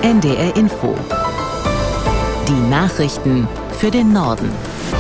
NDR Info. Die Nachrichten für den Norden.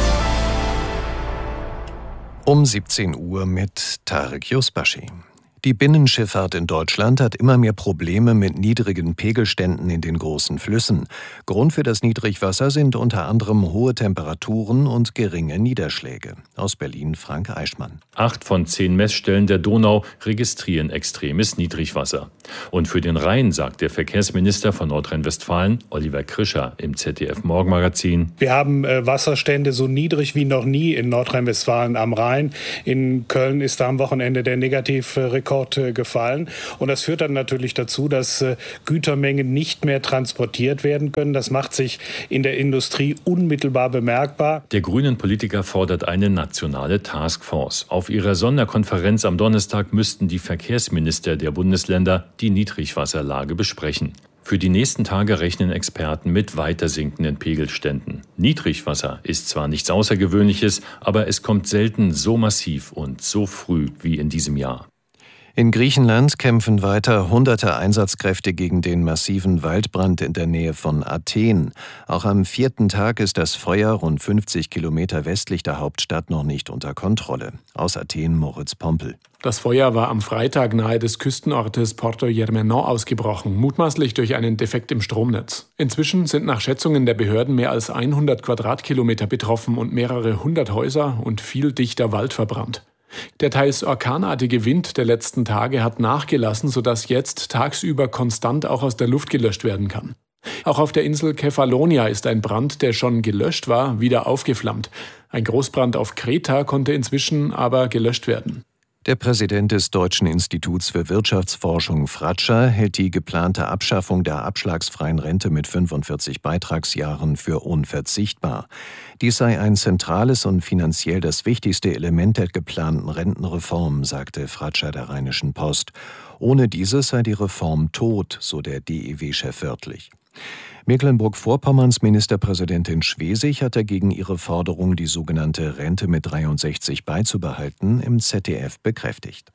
Um 17 Uhr mit Tarek Yusbashi. Die Binnenschifffahrt in Deutschland hat immer mehr Probleme mit niedrigen Pegelständen in den großen Flüssen. Grund für das Niedrigwasser sind unter anderem hohe Temperaturen und geringe Niederschläge. Aus Berlin Frank Eichmann. 8 von 10 Messstellen der Donau registrieren extremes Niedrigwasser. Und für den Rhein sagt der Verkehrsminister von Nordrhein-Westfalen, Oliver Krischer, im ZDF-Morgenmagazin: Wir haben Wasserstände so niedrig wie noch nie in Nordrhein-Westfalen am Rhein. In Köln ist da am Wochenende der Negativrekord gefallen. Und das führt dann natürlich dazu, dass Gütermengen nicht mehr transportiert werden können. Das macht sich in der Industrie unmittelbar bemerkbar. Der Grünen-Politiker fordert eine nationale Taskforce. Auf ihrer Sonderkonferenz am Donnerstag müssten die Verkehrsminister der Bundesländer die Niedrigwasserlage besprechen. Für die nächsten Tage rechnen Experten mit weiter sinkenden Pegelständen. Niedrigwasser ist zwar nichts Außergewöhnliches, aber es kommt selten so massiv und so früh wie in diesem Jahr. In Griechenland kämpfen weiter hunderte Einsatzkräfte gegen den massiven Waldbrand in der Nähe von Athen. Auch am 4. Tag ist das Feuer rund 50 Kilometer westlich der Hauptstadt noch nicht unter Kontrolle. Aus Athen Moritz Pompel. Das Feuer war am Freitag nahe des Küstenortes Porto Germenon ausgebrochen, mutmaßlich durch einen Defekt im Stromnetz. Inzwischen sind nach Schätzungen der Behörden mehr als 100 Quadratkilometer betroffen und mehrere hundert Häuser und viel dichter Wald verbrannt. Der teils orkanartige Wind der letzten Tage hat nachgelassen, sodass jetzt tagsüber konstant auch aus der Luft gelöscht werden kann. Auch auf der Insel Kefalonia ist ein Brand, der schon gelöscht war, wieder aufgeflammt. Ein Großbrand auf Kreta konnte inzwischen aber gelöscht werden. Der Präsident des Deutschen Instituts für Wirtschaftsforschung Fratscher hält die geplante Abschaffung der abschlagsfreien Rente mit 45 Beitragsjahren für unverzichtbar. Dies sei ein zentrales und finanziell das wichtigste Element der geplanten Rentenreform, sagte Fratscher der Rheinischen Post. Ohne dieses sei die Reform tot, so der DEW-Chef wörtlich. Mecklenburg-Vorpommerns Ministerpräsidentin Schwesig hat dagegen ihre Forderung, die sogenannte Rente mit 63 beizubehalten, im ZDF bekräftigt.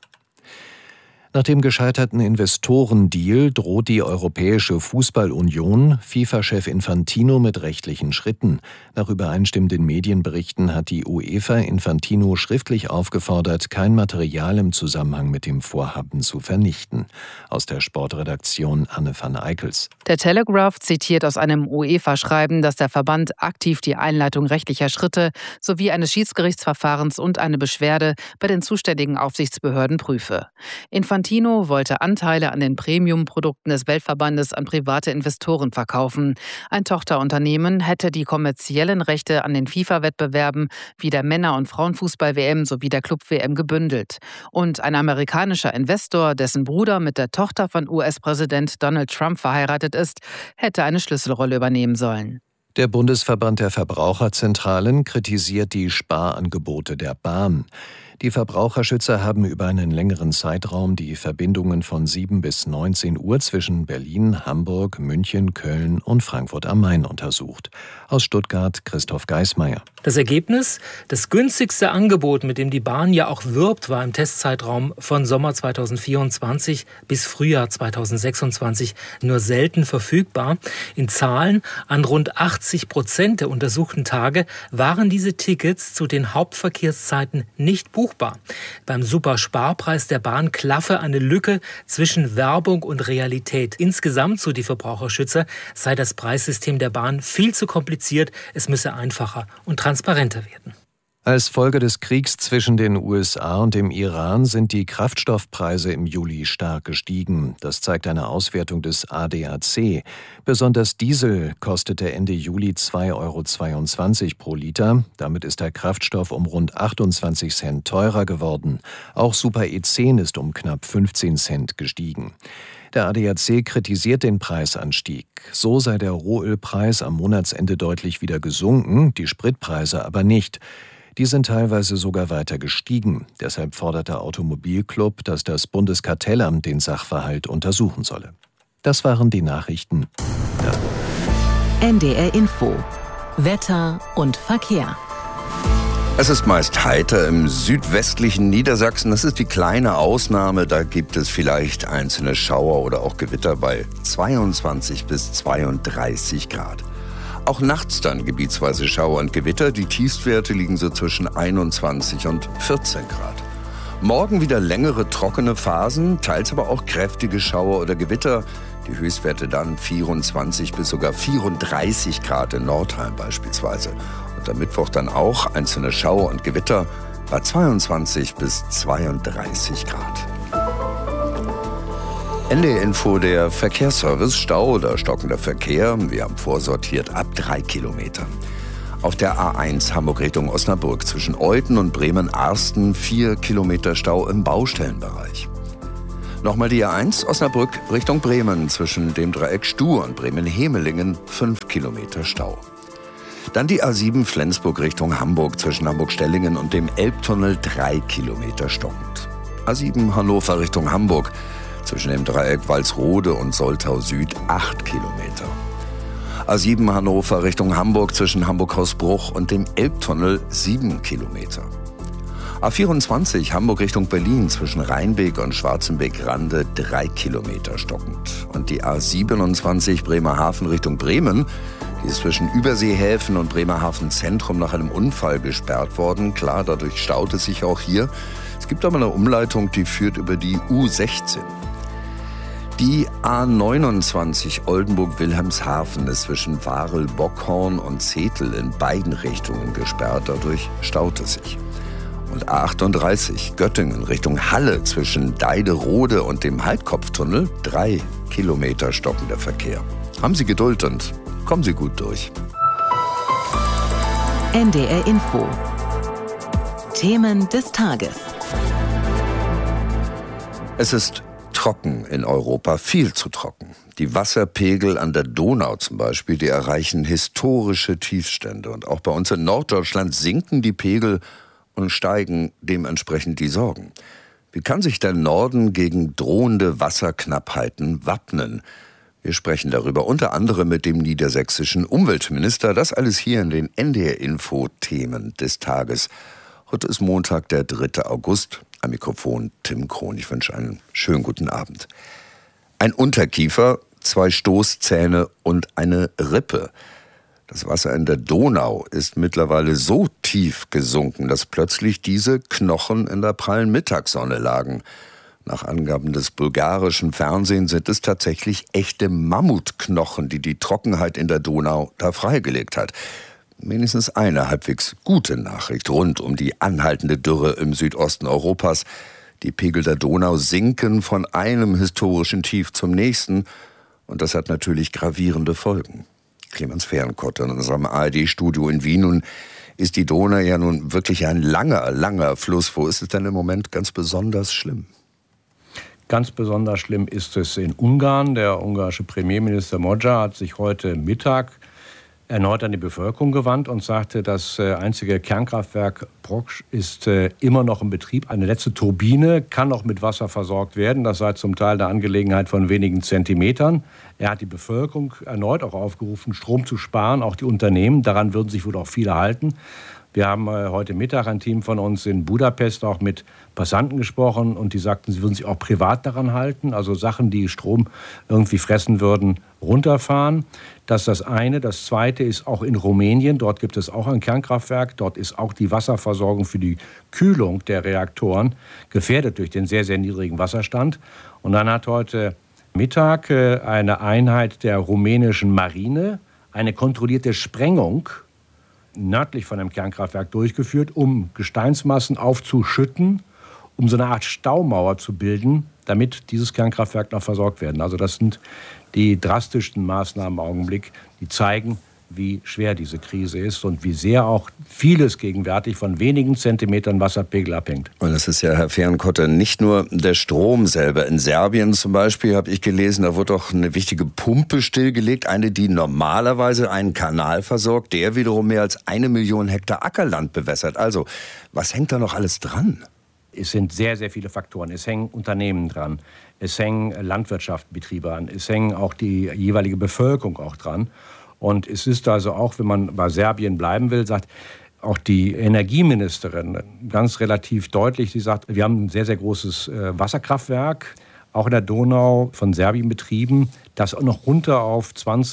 Nach dem gescheiterten Investorendeal droht die Europäische Fußballunion FIFA-Chef Infantino mit rechtlichen Schritten. Nach übereinstimmenden Medienberichten hat die UEFA Infantino schriftlich aufgefordert, kein Material im Zusammenhang mit dem Vorhaben zu vernichten. Aus der Sportredaktion Anne van Eickels. Der Telegraph zitiert aus einem UEFA-Schreiben, dass der Verband aktiv die Einleitung rechtlicher Schritte sowie eines Schiedsgerichtsverfahrens und eine Beschwerde bei den zuständigen Aufsichtsbehörden prüfe. Infantino wollte Anteile an den Premium-Produkten des Weltverbandes an private Investoren verkaufen. Ein Tochterunternehmen hätte die kommerziellen Rechte an den FIFA-Wettbewerben wie der Männer- und Frauenfußball-WM sowie der Club-WM gebündelt. Und ein amerikanischer Investor, dessen Bruder mit der Tochter von US-Präsident Donald Trump verheiratet ist, hätte eine Schlüsselrolle übernehmen sollen. Der Bundesverband der Verbraucherzentralen kritisiert die Sparangebote der Bahn. Die Verbraucherschützer haben über einen längeren Zeitraum die Verbindungen von 7 bis 19 Uhr zwischen Berlin, Hamburg, München, Köln und Frankfurt am Main untersucht. Aus Stuttgart Christoph Geismeier. Das Ergebnis? Das günstigste Angebot, mit dem die Bahn ja auch wirbt, war im Testzeitraum von Sommer 2024 bis Frühjahr 2026 nur selten verfügbar. In Zahlen: an rund 80% der untersuchten Tage waren diese Tickets zu den Hauptverkehrszeiten nicht buchbar. Beim Supersparpreis der Bahn klaffe eine Lücke zwischen Werbung und Realität. Insgesamt, so die Verbraucherschützer, sei das Preissystem der Bahn viel zu kompliziert. Es müsse einfacher und transparenter werden. Als Folge des Kriegs zwischen den USA und dem Iran sind die Kraftstoffpreise im Juli stark gestiegen. Das zeigt eine Auswertung des ADAC. Besonders Diesel kostete Ende Juli 2,22 € pro Liter. Damit ist der Kraftstoff um rund 28 Cent teurer geworden. Auch Super E10 ist um knapp 15 Cent gestiegen. Der ADAC kritisiert den Preisanstieg. So sei der Rohölpreis am Monatsende deutlich wieder gesunken, die Spritpreise aber nicht. Die sind teilweise sogar weiter gestiegen. Deshalb fordert der Automobilclub, dass das Bundeskartellamt den Sachverhalt untersuchen solle. Das waren die Nachrichten. NDR Info. Wetter und Verkehr. Es ist meist heiter im südwestlichen Niedersachsen. Das ist die kleine Ausnahme. Da gibt es vielleicht einzelne Schauer oder auch Gewitter bei 22 bis 32 Grad. Auch nachts dann gebietsweise Schauer und Gewitter. Die Tiefstwerte liegen so zwischen 21 und 14 Grad. Morgen wieder längere trockene Phasen, teils aber auch kräftige Schauer oder Gewitter. Die Höchstwerte dann 24 bis sogar 34 Grad in Nordheim beispielsweise. Und am Mittwoch dann auch einzelne Schauer und Gewitter bei 22 bis 32 Grad. NDR Info, der Verkehrsservice. Stau oder stockender Verkehr. Wir haben vorsortiert ab 3 Kilometern. Auf der A1 Hamburg Richtung Osnabrück zwischen Euthen und Bremen-Arsten 4 Kilometer Stau im Baustellenbereich. Nochmal die A1 Osnabrück Richtung Bremen zwischen dem Dreieck Stuhr und Bremen-Hemelingen 5 Kilometer Stau. Dann die A7 Flensburg Richtung Hamburg zwischen Hamburg-Stellingen und dem Elbtunnel 3 Kilometer stockend. A7 Hannover Richtung Hamburg zwischen dem Dreieck Walsrode und Soltau Süd 8 Kilometer. A7 Hannover Richtung Hamburg zwischen Hamburg-Hausbruch und dem Elbtunnel 7 Kilometer. A24 Hamburg Richtung Berlin zwischen Rheinbeek und Schwarzenbeck-Rande 3 Kilometer stockend. Und die A27 Bremerhaven Richtung Bremen, die ist zwischen Überseehäfen und Bremerhaven Zentrum nach einem Unfall gesperrt worden. Klar, dadurch staut es sich auch hier. Es gibt aber eine Umleitung, die führt über die U16. Die A29 Oldenburg-Wilhelmshaven ist zwischen Warel-Bockhorn und Zetel in beiden Richtungen gesperrt. Dadurch staut es sich. Und A38 Göttingen Richtung Halle zwischen Deiderode und dem Haltkopftunnel 3 Kilometer stockender Verkehr. Haben Sie Geduld und kommen Sie gut durch. NDR Info. Themen des Tages. Es ist trocken in Europa, viel zu trocken. Die Wasserpegel an der Donau zum Beispiel, die erreichen historische Tiefstände. Und auch bei uns in Norddeutschland sinken die Pegel und steigen dementsprechend die Sorgen. Wie kann sich der Norden gegen drohende Wasserknappheiten wappnen? Wir sprechen darüber unter anderem mit dem niedersächsischen Umweltminister. Das alles hier in den NDR-Info-Themen des Tages. Heute ist Montag, der 3. August. Am Mikrofon Tim Krohn. Ich wünsche einen schönen guten Abend. Ein Unterkiefer, 2 Stoßzähne und eine Rippe. Das Wasser in der Donau ist mittlerweile so tief gesunken, dass plötzlich diese Knochen in der prallen Mittagssonne lagen. Nach Angaben des bulgarischen Fernsehens sind es tatsächlich echte Mammutknochen, die die Trockenheit in der Donau da freigelegt hat. Wenigstens eine halbwegs gute Nachricht rund um die anhaltende Dürre im Südosten Europas. Die Pegel der Donau sinken von einem historischen Tief zum nächsten. Und das hat natürlich gravierende Folgen. Clemens Fehrenkotter in unserem ARD-Studio in Wien. Nun ist die Donau ja nun wirklich ein langer Fluss. Wo ist es denn im Moment ganz besonders schlimm? Ganz besonders schlimm ist es in Ungarn. Der ungarische Premierminister Magyar hat sich heute Mittag erneut an die Bevölkerung gewandt und sagte, das einzige Kernkraftwerk Brokk ist immer noch in Betrieb. Eine letzte Turbine kann noch mit Wasser versorgt werden. Das sei zum Teil eine Angelegenheit von wenigen Zentimetern. Er hat die Bevölkerung erneut auch aufgerufen, Strom zu sparen, auch die Unternehmen. Daran würden sich wohl auch viele halten. Wir haben heute Mittag ein Team von uns in Budapest auch mit Passanten gesprochen und die sagten, sie würden sich auch privat daran halten, also Sachen, die Strom irgendwie fressen würden, runterfahren. Das ist das eine. Das zweite ist auch in Rumänien. Dort gibt es auch ein Kernkraftwerk. Dort ist auch die Wasserversorgung für die Kühlung der Reaktoren gefährdet durch den sehr, sehr niedrigen Wasserstand. Und dann hat heute Mittag eine Einheit der rumänischen Marine eine kontrollierte Sprengung nördlich von einem Kernkraftwerk durchgeführt, um Gesteinsmassen aufzuschütten, um so eine Art Staumauer zu bilden, damit dieses Kernkraftwerk noch versorgt werden. Also das sind die drastischsten Maßnahmen im Augenblick, die zeigen, wie schwer diese Krise ist und wie sehr auch vieles gegenwärtig von wenigen Zentimetern Wasserpegel abhängt. Und das ist ja, Herr Fehrenkotter, nicht nur der Strom selber. In Serbien zum Beispiel habe ich gelesen, da wurde auch eine wichtige Pumpe stillgelegt, eine, die normalerweise einen Kanal versorgt, der wiederum mehr als 1 Million Hektar Ackerland bewässert. Also, was hängt da noch alles dran? Es sind sehr, sehr viele Faktoren. Es hängen Unternehmen dran, es hängen Landwirtschaftsbetriebe an, es hängen auch die jeweilige Bevölkerung auch dran. Und es ist also auch, wenn man bei Serbien bleiben will, sagt, auch die Energieministerin ganz relativ deutlich. Sie sagt, wir haben ein sehr, sehr großes Wasserkraftwerk, auch in der Donau von Serbien betrieben, das auch noch runter auf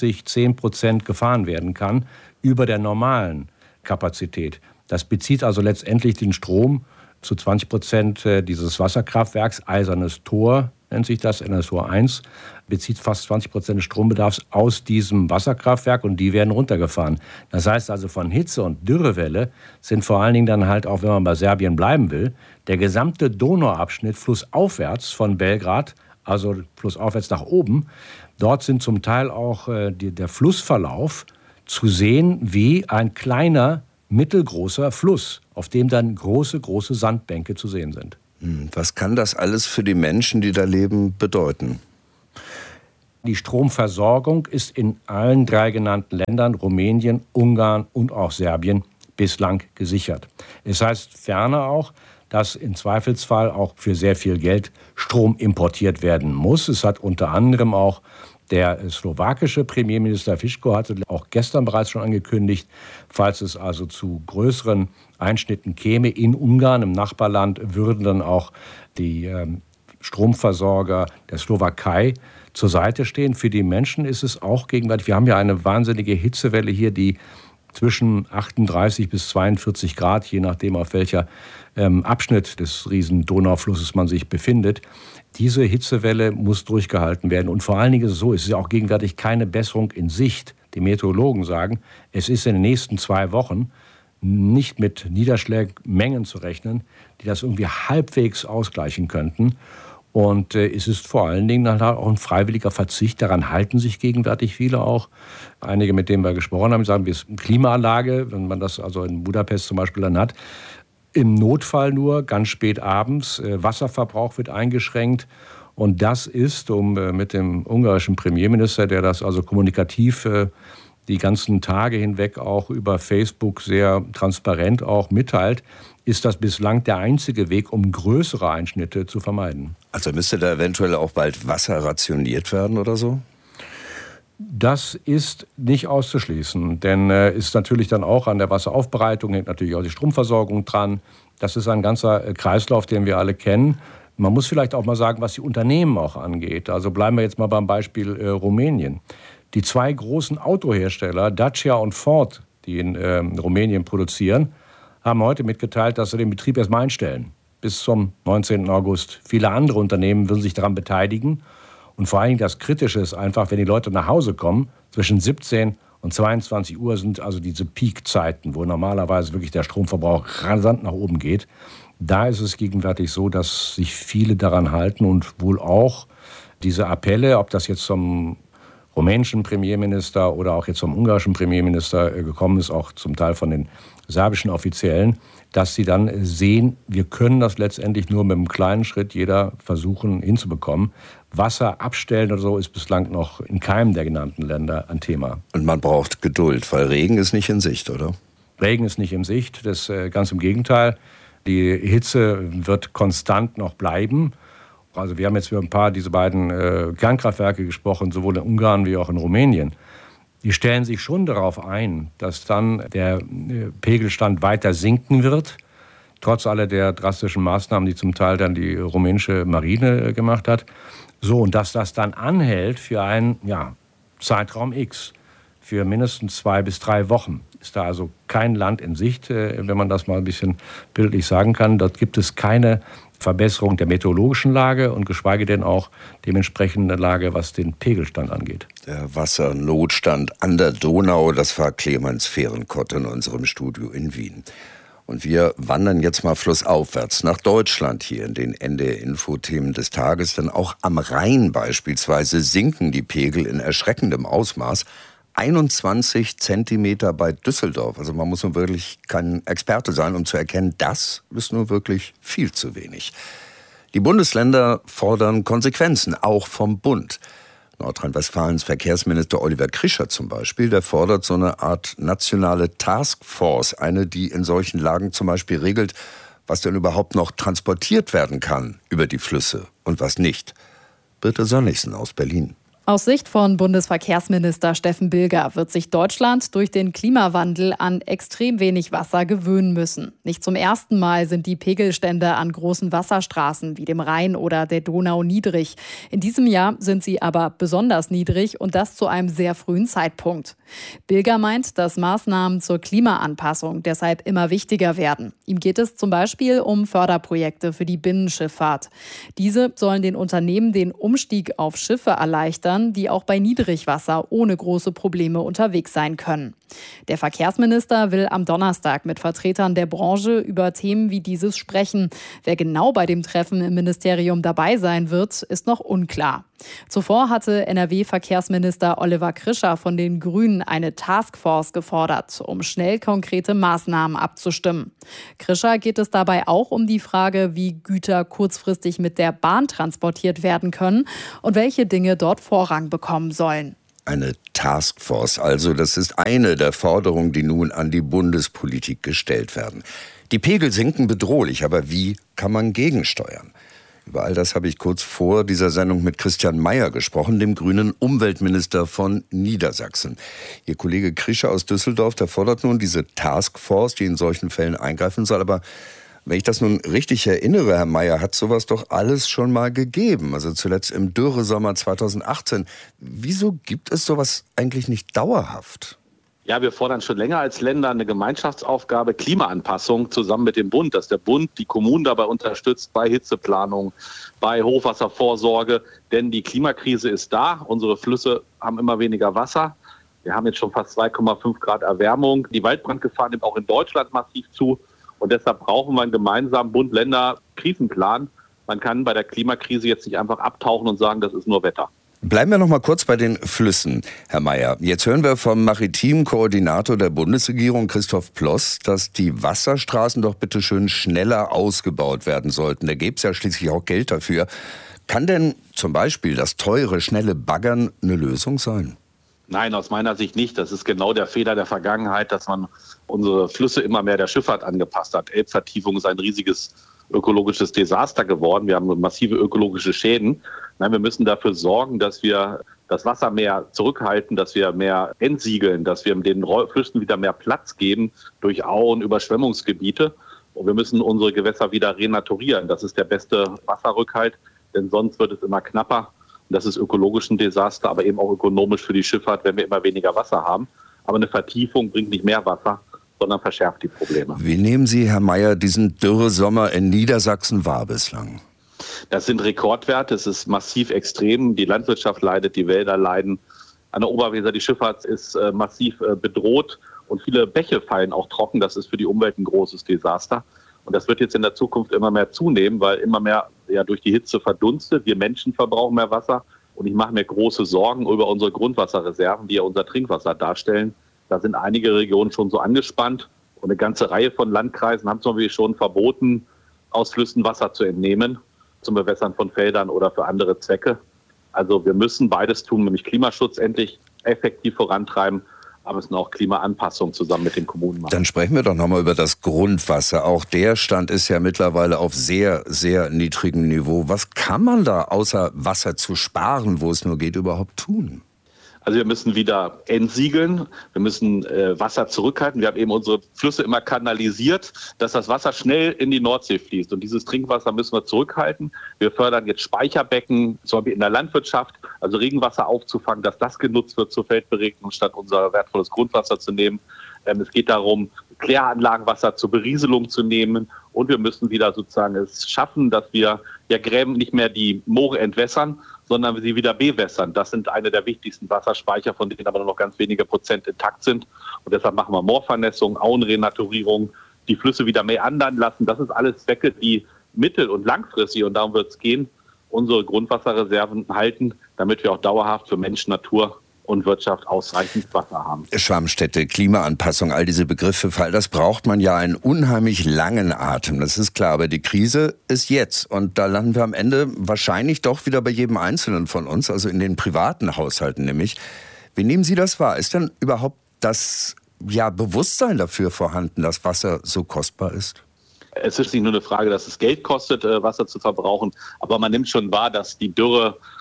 10% gefahren werden kann über der normalen Kapazität. Das bezieht also letztendlich den Strom zu 20% dieses Wasserkraftwerks. Eisernes Tor nennt sich das, NSO 1, bezieht fast 20% des Strombedarfs aus diesem Wasserkraftwerk und die werden runtergefahren. Das heißt also, von Hitze und Dürrewelle sind vor allen Dingen dann halt, auch wenn man bei Serbien bleiben will, der gesamte Donauabschnitt flussaufwärts von Belgrad, also flussaufwärts nach oben, dort sind zum Teil auch der Flussverlauf zu sehen wie ein kleiner, mittelgroßer Fluss, auf dem dann große Sandbänke zu sehen sind. Was kann das alles für die Menschen, die da leben, bedeuten? Die Stromversorgung ist in allen 3 genannten Ländern, Rumänien, Ungarn und auch Serbien, bislang gesichert. Es heißt ferner auch, dass im Zweifelsfall auch für sehr viel Geld Strom importiert werden muss. Es hat unter anderem auch der slowakische Premierminister Fico hatte auch gestern bereits schon angekündigt, falls es also zu größeren Einschnitten käme in Ungarn, im Nachbarland, würden dann auch die Stromversorger der Slowakei zur Seite stehen. Für die Menschen ist es auch gegenwärtig, wir haben ja eine wahnsinnige Hitzewelle hier, die zwischen 38 bis 42 Grad, je nachdem auf welcher Abschnitt des riesen Donauflusses man sich befindet. Diese Hitzewelle muss durchgehalten werden. Und vor allen Dingen ist es so, es ist ja auch gegenwärtig keine Besserung in Sicht. Die Meteorologen sagen, es ist in den nächsten 2 Wochen nicht mit Niederschlagmengen zu rechnen, die das irgendwie halbwegs ausgleichen könnten. Und es ist vor allen Dingen dann auch ein freiwilliger Verzicht. Daran halten sich gegenwärtig viele auch. Einige, mit denen wir gesprochen haben, sagen, wir sind Klimaanlage, wenn man das also in Budapest zum Beispiel dann hat. Im Notfall nur, ganz spät abends. Wasserverbrauch wird eingeschränkt. Und das ist, um mit dem ungarischen Premierminister, der das also kommunikativ die ganzen Tage hinweg auch über Facebook sehr transparent auch mitteilt, ist das bislang der einzige Weg, um größere Einschnitte zu vermeiden. Also müsste da eventuell auch bald Wasser rationiert werden oder so? Das ist nicht auszuschließen, denn ist natürlich dann auch an der Wasseraufbereitung, hängt natürlich auch die Stromversorgung dran. Das ist ein ganzer Kreislauf, den wir alle kennen. Man muss vielleicht auch mal sagen, was die Unternehmen auch angeht. Also bleiben wir jetzt mal beim Beispiel Rumänien. Die 2 großen Autohersteller, Dacia und Ford, die in Rumänien produzieren, haben heute mitgeteilt, dass sie den Betrieb erstmal einstellen. Bis zum 19. August. Viele andere Unternehmen würden sich daran beteiligen. Und vor allem das Kritische ist einfach, wenn die Leute nach Hause kommen, zwischen 17 und 22 Uhr sind also diese Peakzeiten, wo normalerweise wirklich der Stromverbrauch rasant nach oben geht. Da ist es gegenwärtig so, dass sich viele daran halten und wohl auch diese Appelle, ob das jetzt zum rumänischen Premierminister oder auch jetzt vom ungarischen Premierminister gekommen ist, auch zum Teil von den serbischen Offiziellen, dass sie dann sehen, wir können das letztendlich nur mit einem kleinen Schritt jeder versuchen hinzubekommen. Wasser abstellen oder so ist bislang noch in keinem der genannten Länder ein Thema. Und man braucht Geduld, weil Regen ist nicht in Sicht, oder? Regen ist nicht in Sicht, das ganz im Gegenteil. Die Hitze wird konstant noch bleiben. Also wir haben jetzt über diese beiden Kernkraftwerke gesprochen, sowohl in Ungarn wie auch in Rumänien. Die stellen sich schon darauf ein, dass dann der Pegelstand weiter sinken wird, trotz aller der drastischen Maßnahmen, die zum Teil dann die rumänische Marine gemacht hat. So, und dass das dann anhält für einen Zeitraum X, für mindestens 2 bis 3 Wochen. Ist da also kein Land in Sicht, wenn man das mal ein bisschen bildlich sagen kann. Dort gibt es keine Verbesserung der meteorologischen Lage und geschweige denn auch dementsprechende Lage, was den Pegelstand angeht. Der Wassernotstand an der Donau, das war Clemens Fehrenkott in unserem Studio in Wien. Und wir wandern jetzt mal flussaufwärts nach Deutschland hier in den NDR-Info-Themen des Tages. Denn auch am Rhein beispielsweise sinken die Pegel in erschreckendem Ausmaß. 21 Zentimeter bei Düsseldorf. Also man muss nun wirklich kein Experte sein, um zu erkennen, das ist nun wirklich viel zu wenig. Die Bundesländer fordern Konsequenzen, auch vom Bund. Nordrhein-Westfalens Verkehrsminister Oliver Krischer zum Beispiel, der fordert so eine Art nationale Taskforce, eine, die in solchen Lagen zum Beispiel regelt, was denn überhaupt noch transportiert werden kann über die Flüsse und was nicht. Birte Sönnigsen aus Berlin. Aus Sicht von Bundesverkehrsminister Steffen Bilger wird sich Deutschland durch den Klimawandel an extrem wenig Wasser gewöhnen müssen. Nicht zum ersten Mal sind die Pegelstände an großen Wasserstraßen wie dem Rhein oder der Donau niedrig. In diesem Jahr sind sie aber besonders niedrig und das zu einem sehr frühen Zeitpunkt. Bilger meint, dass Maßnahmen zur Klimaanpassung deshalb immer wichtiger werden. Ihm geht es zum Beispiel um Förderprojekte für die Binnenschifffahrt. Diese sollen den Unternehmen den Umstieg auf Schiffe erleichtern, die auch bei Niedrigwasser ohne große Probleme unterwegs sein können. Der Verkehrsminister will am Donnerstag mit Vertretern der Branche über Themen wie dieses sprechen. Wer genau bei dem Treffen im Ministerium dabei sein wird, ist noch unklar. Zuvor hatte NRW-Verkehrsminister Oliver Krischer von den Grünen eine Taskforce gefordert, um schnell konkrete Maßnahmen abzustimmen. Krischer geht es dabei auch um die Frage, wie Güter kurzfristig mit der Bahn transportiert werden können und welche Dinge dort Vorrang bekommen sollen. Eine Taskforce also, das ist eine der Forderungen, die nun an die Bundespolitik gestellt werden. Die Pegel sinken bedrohlich, aber wie kann man gegensteuern? Über all das habe ich kurz vor dieser Sendung mit Christian Mayer gesprochen, dem grünen Umweltminister von Niedersachsen. Ihr Kollege Krischer aus Düsseldorf, der fordert nun diese Taskforce, die in solchen Fällen eingreifen soll. Aber wenn ich das nun richtig erinnere, Herr Mayer, hat sowas doch alles schon mal gegeben. Also zuletzt im Dürresommer 2018. Wieso gibt es sowas eigentlich nicht dauerhaft? Ja, wir fordern schon länger als Länder eine Gemeinschaftsaufgabe Klimaanpassung zusammen mit dem Bund, dass der Bund die Kommunen dabei unterstützt bei Hitzeplanung, bei Hochwasservorsorge. Denn die Klimakrise ist da. Unsere Flüsse haben immer weniger Wasser. Wir haben jetzt schon fast 2,5 Grad Erwärmung. Die Waldbrandgefahr nimmt auch in Deutschland massiv zu. Und deshalb brauchen wir einen gemeinsamen Bund-Länder-Krisenplan. Man kann bei der Klimakrise jetzt nicht einfach abtauchen und sagen, das ist nur Wetter. Bleiben wir noch mal kurz bei den Flüssen, Herr Mayer. Jetzt hören wir vom maritimen Koordinator der Bundesregierung, Christoph Ploss, dass die Wasserstraßen doch bitte schön schneller ausgebaut werden sollten. Da gäbe es ja schließlich auch Geld dafür. Kann denn zum Beispiel das teure, schnelle Baggern eine Lösung sein? Nein, aus meiner Sicht nicht. Das ist genau der Fehler der Vergangenheit, dass man unsere Flüsse immer mehr der Schifffahrt angepasst hat. Elbvertiefung ist ein riesiges ökologisches Desaster geworden. Wir haben massive ökologische Schäden. Nein, wir müssen dafür sorgen, dass wir das Wasser mehr zurückhalten, dass wir mehr entsiegeln, dass wir den Flüssen wieder mehr Platz geben durch Auen, Überschwemmungsgebiete. Und wir müssen unsere Gewässer wieder renaturieren. Das ist der beste Wasserrückhalt, denn sonst wird es immer knapper. Und das ist ökologisch ein Desaster, aber eben auch ökonomisch für die Schifffahrt, wenn wir immer weniger Wasser haben. Aber eine Vertiefung bringt nicht mehr Wasser, sondern verschärft die Probleme. Wie nehmen Sie, Herr Mayer, diesen Dürresommer in Niedersachsen wahr bislang? Das sind Rekordwerte, es ist massiv extrem. Die Landwirtschaft leidet, die Wälder leiden. An der Oberweser, die Schifffahrt ist massiv bedroht und viele Bäche fallen auch trocken. Das ist für die Umwelt ein großes Desaster. Und das wird jetzt in der Zukunft immer mehr zunehmen, weil immer mehr durch die Hitze verdunstet. Wir Menschen verbrauchen mehr Wasser. Und ich mache mir große Sorgen über unsere Grundwasserreserven, die ja unser Trinkwasser darstellen. Da sind einige Regionen schon so angespannt. Und eine ganze Reihe von Landkreisen haben zum Beispiel schon verboten, aus Flüssen Wasser zu entnehmen, zum Bewässern von Feldern oder für andere Zwecke. Also wir müssen beides tun, nämlich Klimaschutz endlich effektiv vorantreiben, aber es ist auch Klimaanpassung zusammen mit den Kommunen machen. Dann sprechen wir doch nochmal über das Grundwasser. Auch der Stand ist ja mittlerweile auf sehr, sehr niedrigem Niveau. Was kann man da, außer Wasser zu sparen, wo es nur geht, überhaupt tun? Also wir müssen wieder entsiegeln, wir müssen Wasser zurückhalten. Wir haben eben unsere Flüsse immer kanalisiert, dass das Wasser schnell in die Nordsee fließt. Und dieses Trinkwasser müssen wir zurückhalten. Wir fördern jetzt Speicherbecken, zum Beispiel in der Landwirtschaft, also Regenwasser aufzufangen, dass das genutzt wird zur Feldberegnung, statt unser wertvolles Grundwasser zu nehmen. Es geht darum, Kläranlagenwasser zur Berieselung zu nehmen. Und wir müssen wieder sozusagen es schaffen, dass wir Gräben nicht mehr die Moore entwässern, sondern sie wieder bewässern. Das sind eine der wichtigsten Wasserspeicher, von denen aber nur noch ganz wenige Prozent intakt sind. Und deshalb machen wir Moorvernässung, Auenrenaturierung, die Flüsse wieder meandern lassen. Das ist alles Zwecke, die mittel- und langfristig, und darum wird es gehen, unsere Grundwasserreserven halten, damit wir auch dauerhaft für Mensch, Natur und Wirtschaft ausreichend Wasser haben. Schwammstätte, Klimaanpassung, all diese Begriffe, für all das braucht man ja einen unheimlich langen Atem. Das ist klar, aber die Krise ist jetzt. Und da landen wir am Ende wahrscheinlich doch wieder bei jedem Einzelnen von uns, also in den privaten Haushalten nämlich. Wie nehmen Sie das wahr? Ist denn überhaupt das Bewusstsein dafür vorhanden, dass Wasser so kostbar ist? Es ist nicht nur eine Frage, dass es Geld kostet, Wasser zu verbrauchen, aber man nimmt schon wahr, dass die Dürre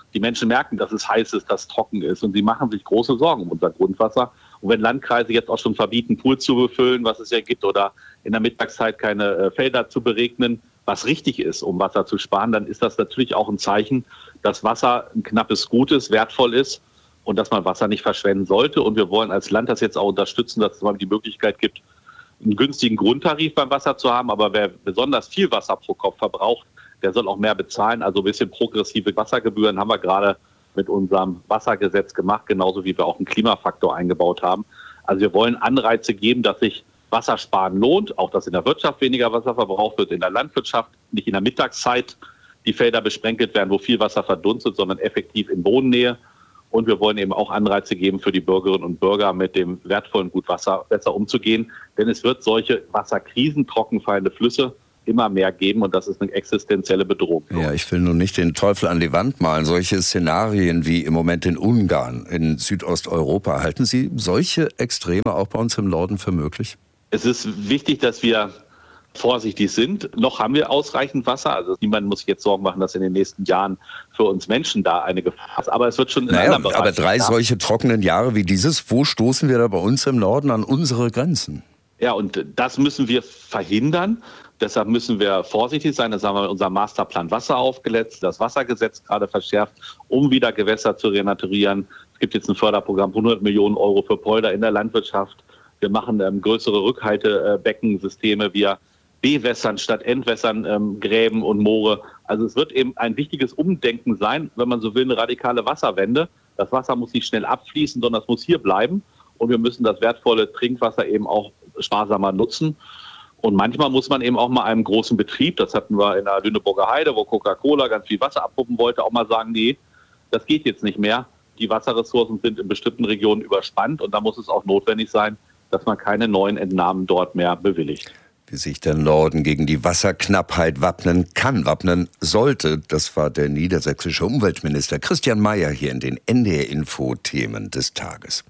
Die Menschen merken, dass es heiß ist, dass es trocken ist und sie machen sich große Sorgen um unser Grundwasser. Und wenn Landkreise jetzt auch schon verbieten, Pool zu befüllen, was es ja gibt, oder in der Mittagszeit keine Felder zu beregnen, was richtig ist, um Wasser zu sparen, dann ist das natürlich auch ein Zeichen, dass Wasser ein knappes Gut ist, wertvoll ist und dass man Wasser nicht verschwenden sollte. Und wir wollen als Land das jetzt auch unterstützen, dass es mal die Möglichkeit gibt, einen günstigen Grundtarif beim Wasser zu haben. Aber wer besonders viel Wasser pro Kopf verbraucht, der soll auch mehr bezahlen. Also ein bisschen progressive Wassergebühren haben wir gerade mit unserem Wassergesetz gemacht, genauso wie wir auch einen Klimafaktor eingebaut haben. Also wir wollen Anreize geben, dass sich Wassersparen lohnt, auch dass in der Wirtschaft weniger Wasser verbraucht wird, in der Landwirtschaft nicht in der Mittagszeit die Felder besprenkelt werden, wo viel Wasser verdunstet, sondern effektiv in Bodennähe. Und wir wollen eben auch Anreize geben für die Bürgerinnen und Bürger, mit dem wertvollen Gut Wasser besser umzugehen. Denn es wird solche Wasserkrisen, trockenfallende Flüsse immer mehr geben und das ist eine existenzielle Bedrohung. Ja, ich will nun nicht den Teufel an die Wand malen. Solche Szenarien wie im Moment in Ungarn, in Südosteuropa, halten Sie solche Extreme auch bei uns im Norden für möglich? Es ist wichtig, dass wir vorsichtig sind. Noch haben wir ausreichend Wasser. Also niemand muss sich jetzt Sorgen machen, dass in den nächsten Jahren für uns Menschen da eine Gefahr ist. Aber es wird schon in anderen Bereichen. Aber 3 solche trockenen Jahre wie dieses, wo stoßen wir da bei uns im Norden an unsere Grenzen? Ja, und das müssen wir verhindern. Deshalb müssen wir vorsichtig sein. Das haben wir in unserem Masterplan Wasser aufgesetzt, das Wassergesetz gerade verschärft, um wieder Gewässer zu renaturieren. Es gibt jetzt ein Förderprogramm, 100 Millionen Euro für Polder in der Landwirtschaft. Wir machen größere Rückhaltebeckensysteme. Wir bewässern statt entwässern Gräben und Moore. Also es wird eben ein wichtiges Umdenken sein, wenn man so will, eine radikale Wasserwende. Das Wasser muss nicht schnell abfließen, sondern es muss hier bleiben. Und wir müssen das wertvolle Trinkwasser eben auch sparsamer nutzen. Und manchmal muss man eben auch mal einem großen Betrieb, das hatten wir in der Lüneburger Heide, wo Coca-Cola ganz viel Wasser abpumpen wollte, auch mal sagen, nee, das geht jetzt nicht mehr. Die Wasserressourcen sind in bestimmten Regionen überspannt und da muss es auch notwendig sein, dass man keine neuen Entnahmen dort mehr bewilligt. Wie sich der Norden gegen die Wasserknappheit wappnen kann, wappnen sollte, das war der niedersächsische Umweltminister Christian Mayer hier in den NDR-Info-Themen des Tages.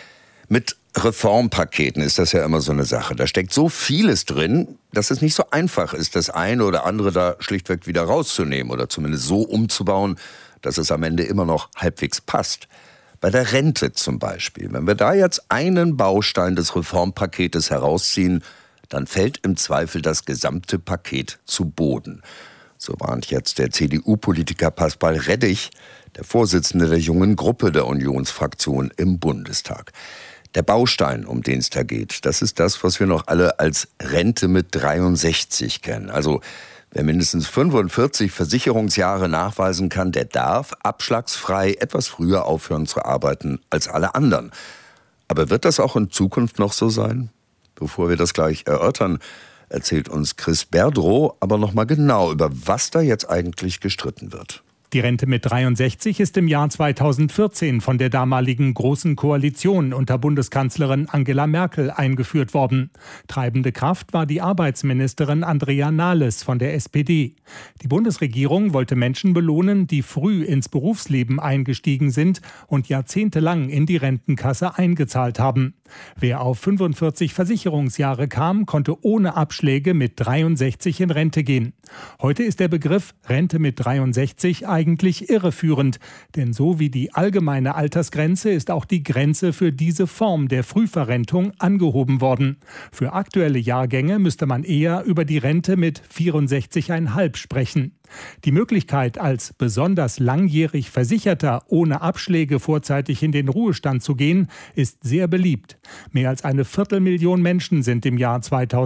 Mit Reformpaketen ist das ja immer so eine Sache. Da steckt so vieles drin, dass es nicht so einfach ist, das eine oder andere da schlichtweg wieder rauszunehmen oder zumindest so umzubauen, dass es am Ende immer noch halbwegs passt. Bei der Rente zum Beispiel. Wenn wir da jetzt einen Baustein des Reformpaketes herausziehen, dann fällt im Zweifel das gesamte Paket zu Boden. So warnt jetzt der CDU-Politiker Pascal Reddich, der Vorsitzende der jungen Gruppe der Unionsfraktion im Bundestag. Der Baustein, um den es da geht, das ist das, was wir noch alle als Rente mit 63 kennen. Also wer mindestens 45 Versicherungsjahre nachweisen kann, der darf abschlagsfrei etwas früher aufhören zu arbeiten als alle anderen. Aber wird das auch in Zukunft noch so sein? Bevor wir das gleich erörtern, erzählt uns Chris Berdrow aber noch mal genau, über was da jetzt eigentlich gestritten wird. Die Rente mit 63 ist im Jahr 2014 von der damaligen Großen Koalition unter Bundeskanzlerin Angela Merkel eingeführt worden. Treibende Kraft war die Arbeitsministerin Andrea Nahles von der SPD. Die Bundesregierung wollte Menschen belohnen, die früh ins Berufsleben eingestiegen sind und jahrzehntelang in die Rentenkasse eingezahlt haben. Wer auf 45 Versicherungsjahre kam, konnte ohne Abschläge mit 63 in Rente gehen. Heute ist der Begriff Rente mit 63 eigentlich irreführend, denn so wie die allgemeine Altersgrenze ist auch die Grenze für diese Form der Frühverrentung angehoben worden. Für aktuelle Jahrgänge müsste man eher über die Rente mit 64,5 sprechen. Die Möglichkeit, als besonders langjährig Versicherter ohne Abschläge vorzeitig in den Ruhestand zu gehen, ist sehr beliebt. Mehr als 250.000 Menschen sind im Jahr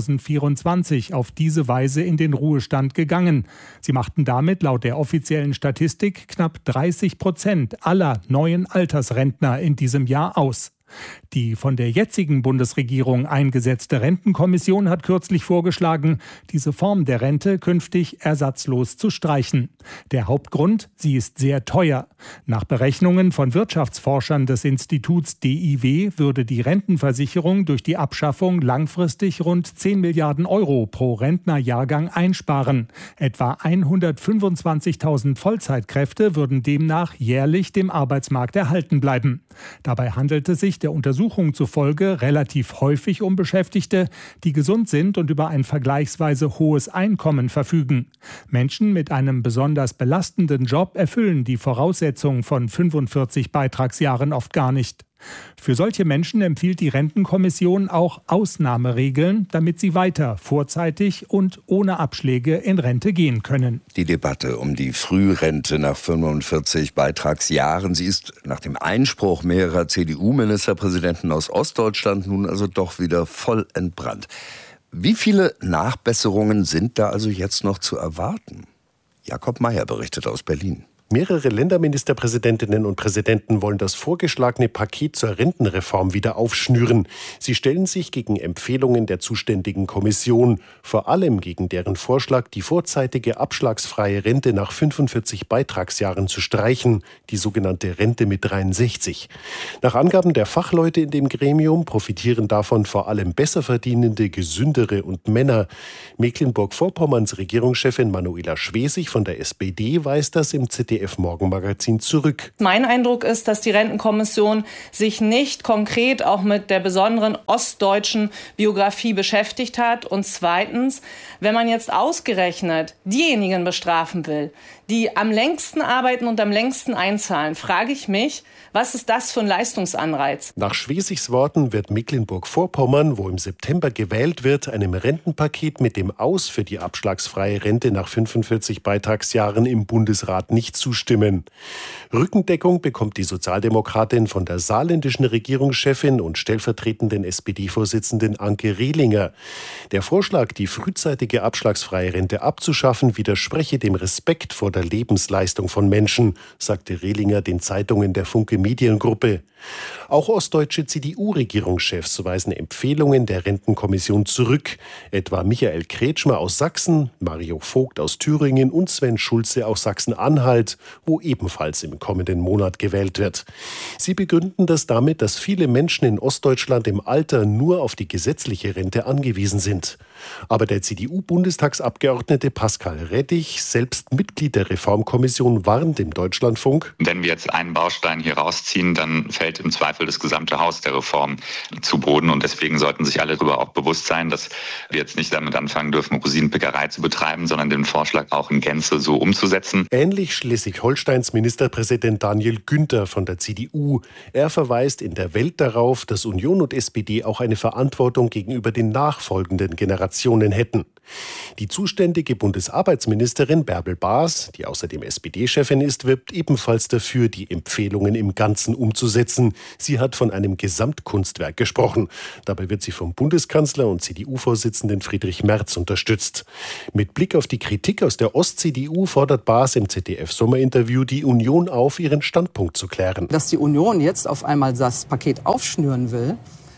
2024 auf diese Weise in den Ruhestand gegangen. Sie machten damit laut der offiziellen Statistik knapp 30% aller neuen Altersrentner in diesem Jahr aus. Die von der jetzigen Bundesregierung eingesetzte Rentenkommission hat kürzlich vorgeschlagen, diese Form der Rente künftig ersatzlos zu streichen. Der Hauptgrund, sie ist sehr teuer. Nach Berechnungen von Wirtschaftsforschern des Instituts DIW würde die Rentenversicherung durch die Abschaffung langfristig rund 10 Milliarden Euro pro Rentnerjahrgang einsparen. Etwa 125.000 Vollzeitkräfte würden demnach jährlich dem Arbeitsmarkt erhalten bleiben. Dabei handelt es sich der Untersuchung zufolge relativ häufig um Beschäftigte, die gesund sind und über ein vergleichsweise hohes Einkommen verfügen. Menschen mit einem besonders belastenden Job erfüllen die Voraussetzungen von 45 Beitragsjahren oft gar nicht. Für solche Menschen empfiehlt die Rentenkommission auch Ausnahmeregeln, damit sie weiter vorzeitig und ohne Abschläge in Rente gehen können. Die Debatte um die Frührente nach 45 Beitragsjahren, sie ist nach dem Einspruch mehrerer CDU-Ministerpräsidenten aus Ostdeutschland nun also doch wieder voll entbrannt. Wie viele Nachbesserungen sind da also jetzt noch zu erwarten? Jakob Mayer berichtet aus Berlin. Mehrere Länderministerpräsidentinnen und Präsidenten wollen das vorgeschlagene Paket zur Rentenreform wieder aufschnüren. Sie stellen sich gegen Empfehlungen der zuständigen Kommission, vor allem gegen deren Vorschlag, die vorzeitige abschlagsfreie Rente nach 45 Beitragsjahren zu streichen, die sogenannte Rente mit 63. Nach Angaben der Fachleute in dem Gremium profitieren davon vor allem besser verdienende, gesündere und Männer. Mecklenburg-Vorpommerns Regierungschefin Manuela Schwesig von der SPD weist das im ZDF-Morgenmagazin zurück. Mein Eindruck ist, dass die Rentenkommission sich nicht konkret auch mit der besonderen ostdeutschen Biografie beschäftigt hat. Und zweitens, wenn man jetzt ausgerechnet diejenigen bestrafen will, die am längsten arbeiten und am längsten einzahlen, frage ich mich, was ist das für ein Leistungsanreiz? Nach Schwesigs Worten wird Mecklenburg-Vorpommern, wo im September gewählt wird, einem Rentenpaket mit dem Aus für die abschlagsfreie Rente nach 45 Beitragsjahren im Bundesrat nicht zustimmen. Rückendeckung bekommt die Sozialdemokratin von der saarländischen Regierungschefin und stellvertretenden SPD-Vorsitzenden Anke Rehlinger. Der Vorschlag, die frühzeitige abschlagsfreie Rente abzuschaffen, widerspreche dem Respekt vor der Lebensleistung von Menschen, sagte Rehlinger den Zeitungen der Funke Mediengruppe. Auch ostdeutsche CDU-Regierungschefs weisen Empfehlungen der Rentenkommission zurück. Etwa Michael Kretschmer aus Sachsen, Mario Vogt aus Thüringen und Sven Schulze aus Sachsen-Anhalt, wo ebenfalls im kommenden Monat gewählt wird. Sie begründen das damit, dass viele Menschen in Ostdeutschland im Alter nur auf die gesetzliche Rente angewiesen sind. Aber der CDU-Bundestagsabgeordnete Pascal Rettich, selbst Mitglied der Reformkommission, warnt im Deutschlandfunk: Wenn wir jetzt einen Baustein hier rausziehen, dann fällt im Zweifel das gesamte Haus der Reform zu Boden. Und deswegen sollten sich alle darüber auch bewusst sein, dass wir jetzt nicht damit anfangen dürfen, Rosinenpickerei zu betreiben, sondern den Vorschlag auch in Gänze so umzusetzen. Ähnlich Schleswig-Holsteins Ministerpräsident Daniel Günther von der CDU. Er verweist in der Welt darauf, dass Union und SPD auch eine Verantwortung gegenüber den nachfolgenden Generationen hätten. Die zuständige Bundesarbeitsministerin Bärbel Baas, die außerdem SPD-Chefin ist, wirbt ebenfalls dafür, die Empfehlungen im Ganzen umzusetzen. Sie hat von einem Gesamtkunstwerk gesprochen. Dabei wird sie vom Bundeskanzler und CDU-Vorsitzenden Friedrich Merz unterstützt. Mit Blick auf die Kritik aus der Ost-CDU fordert Baas im ZDF-Sommerinterview die Union auf, ihren Standpunkt zu klären. Dass die Union jetzt auf einmal das Paket aufschnüren will,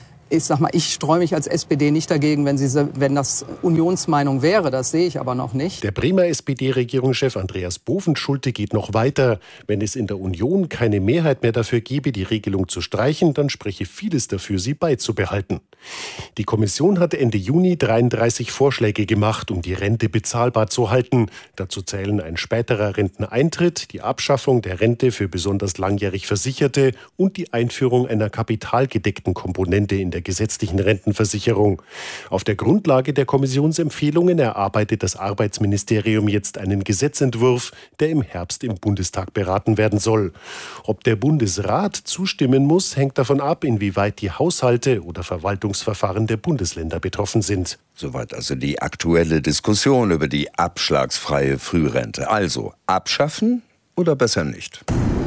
ich streue mich als SPD nicht dagegen, wenn das Unionsmeinung wäre. Das sehe ich aber noch nicht. Der Bremer SPD-Regierungschef Andreas Bovenschulte geht noch weiter. Wenn es in der Union keine Mehrheit mehr dafür gebe, die Regelung zu streichen, dann spreche vieles dafür, sie beizubehalten. Die Kommission hat Ende Juni 33 Vorschläge gemacht, um die Rente bezahlbar zu halten. Dazu zählen ein späterer Renteneintritt, die Abschaffung der Rente für besonders langjährig Versicherte und die Einführung einer kapitalgedeckten Komponente in der gesetzlichen Rentenversicherung. Auf der Grundlage der Kommissionsempfehlungen erarbeitet das Arbeitsministerium jetzt einen Gesetzentwurf, der im Herbst im Bundestag beraten werden soll. Ob der Bundesrat zustimmen muss, hängt davon ab, inwieweit die Haushalte oder Verwaltungsverfahren der Bundesländer betroffen sind. Soweit also die aktuelle Diskussion über die abschlagsfreie Frührente. Also abschaffen oder besser nicht?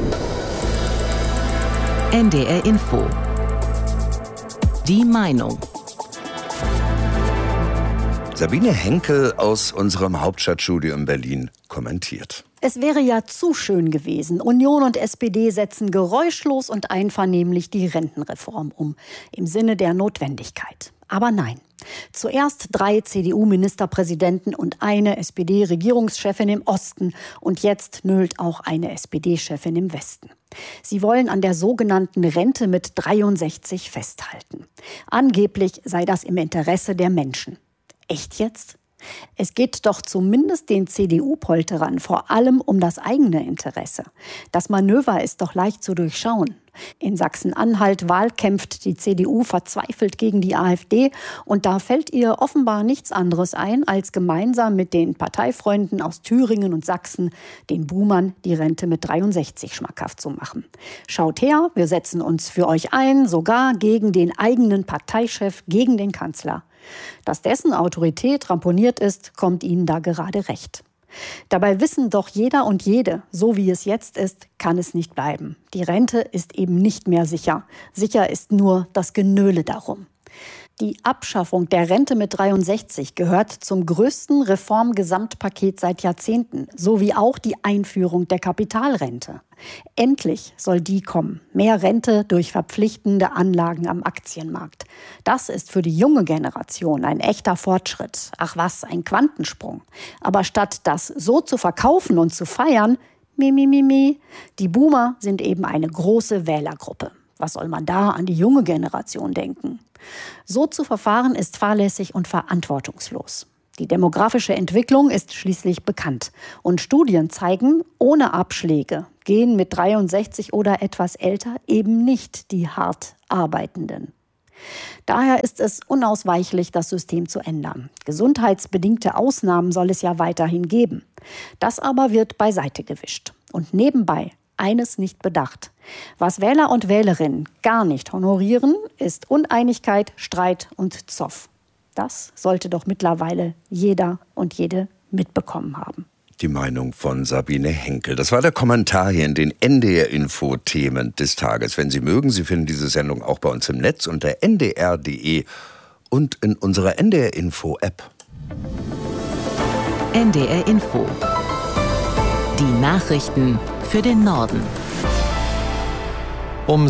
NDR Info. Die Meinung. Sabine Henkel aus unserem Hauptstadtstudio in Berlin kommentiert. Es wäre ja zu schön gewesen. Union und SPD setzen geräuschlos und einvernehmlich die Rentenreform um. Im Sinne der Notwendigkeit. Aber nein. Zuerst 3 CDU-Ministerpräsidenten und eine SPD-Regierungschefin im Osten. Und jetzt nölt auch eine SPD-Chefin im Westen. Sie wollen an der sogenannten Rente mit 63 festhalten. Angeblich sei das im Interesse der Menschen. Echt jetzt? Es geht doch zumindest den CDU-Polterern vor allem um das eigene Interesse. Das Manöver ist doch leicht zu durchschauen. In Sachsen-Anhalt wahlkämpft die CDU verzweifelt gegen die AfD und da fällt ihr offenbar nichts anderes ein, als gemeinsam mit den Parteifreunden aus Thüringen und Sachsen den Boomern die Rente mit 63 schmackhaft zu machen. Schaut her, wir setzen uns für euch ein, sogar gegen den eigenen Parteichef, gegen den Kanzler. Dass dessen Autorität ramponiert ist, kommt ihnen da gerade recht. Dabei wissen doch jeder und jede, so wie es jetzt ist, kann es nicht bleiben. Die Rente ist eben nicht mehr sicher. Sicher ist nur das Genöle darum. Die Abschaffung der Rente mit 63 gehört zum größten Reformgesamtpaket seit Jahrzehnten, sowie auch die Einführung der Kapitalrente. Endlich soll die kommen. Mehr Rente durch verpflichtende Anlagen am Aktienmarkt. Das ist für die junge Generation ein echter Fortschritt. Ach was, ein Quantensprung. Aber statt das so zu verkaufen und zu feiern, die Boomer sind eben eine große Wählergruppe. Was soll man da an die junge Generation denken? So zu verfahren ist fahrlässig und verantwortungslos. Die demografische Entwicklung ist schließlich bekannt. Und Studien zeigen, ohne Abschläge gehen mit 63 oder etwas älter eben nicht die hart Arbeitenden. Daher ist es unausweichlich, das System zu ändern. Gesundheitsbedingte Ausnahmen soll es ja weiterhin geben. Das aber wird beiseite gewischt. Und nebenbei eines nicht bedacht. Was Wähler und Wählerinnen gar nicht honorieren, ist Uneinigkeit, Streit und Zoff. Das sollte doch mittlerweile jeder und jede mitbekommen haben. Die Meinung von Sabine Henkel. Das war der Kommentar hier in den NDR-Info-Themen des Tages. Wenn Sie mögen, Sie finden diese Sendung auch bei uns im Netz unter ndr.de und in unserer NDR-Info-App. NDR Info. Die Nachrichten für den Norden. Um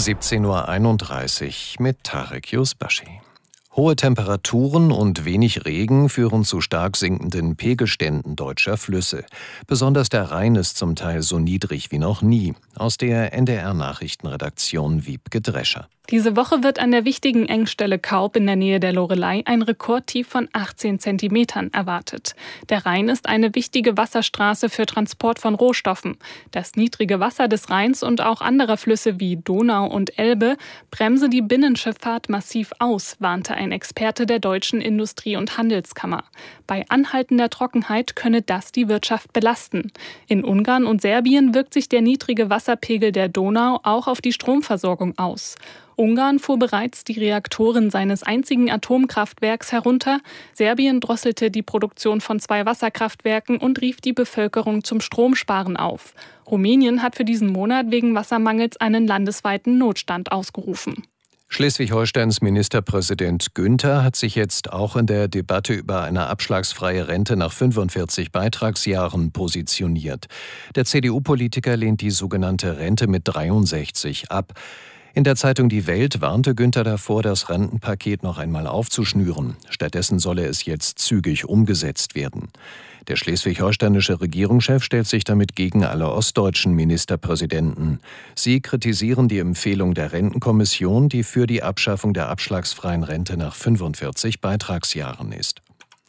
17.31 Uhr mit Tarek Yusbashi. Hohe Temperaturen und wenig Regen führen zu stark sinkenden Pegelständen deutscher Flüsse. Besonders der Rhein ist zum Teil so niedrig wie noch nie. Aus der NDR-Nachrichtenredaktion Wiebke Drescher. Diese Woche wird an der wichtigen Engstelle Kaub in der Nähe der Loreley ein Rekordtief von 18 Zentimetern erwartet. Der Rhein ist eine wichtige Wasserstraße für Transport von Rohstoffen. Das niedrige Wasser des Rheins und auch anderer Flüsse wie Donau und Elbe bremse die Binnenschifffahrt massiv aus, warnte ein Experte der Deutschen Industrie- und Handelskammer. Bei anhaltender Trockenheit könne das die Wirtschaft belasten. In Ungarn und Serbien wirkt sich der niedrige Wasserpegel der Donau auch auf die Stromversorgung aus. Ungarn fuhr bereits die Reaktoren seines einzigen Atomkraftwerks herunter. Serbien drosselte die Produktion von 2 Wasserkraftwerken und rief die Bevölkerung zum Stromsparen auf. Rumänien hat für diesen Monat wegen Wassermangels einen landesweiten Notstand ausgerufen. Schleswig-Holsteins Ministerpräsident Günther hat sich jetzt auch in der Debatte über eine abschlagsfreie Rente nach 45 Beitragsjahren positioniert. Der CDU-Politiker lehnt die sogenannte Rente mit 63 ab. In der Zeitung Die Welt warnte Günther davor, das Rentenpaket noch einmal aufzuschnüren. Stattdessen solle es jetzt zügig umgesetzt werden. Der schleswig-holsteinische Regierungschef stellt sich damit gegen alle ostdeutschen Ministerpräsidenten. Sie kritisieren die Empfehlung der Rentenkommission, die für die Abschaffung der abschlagsfreien Rente nach 45 Beitragsjahren ist.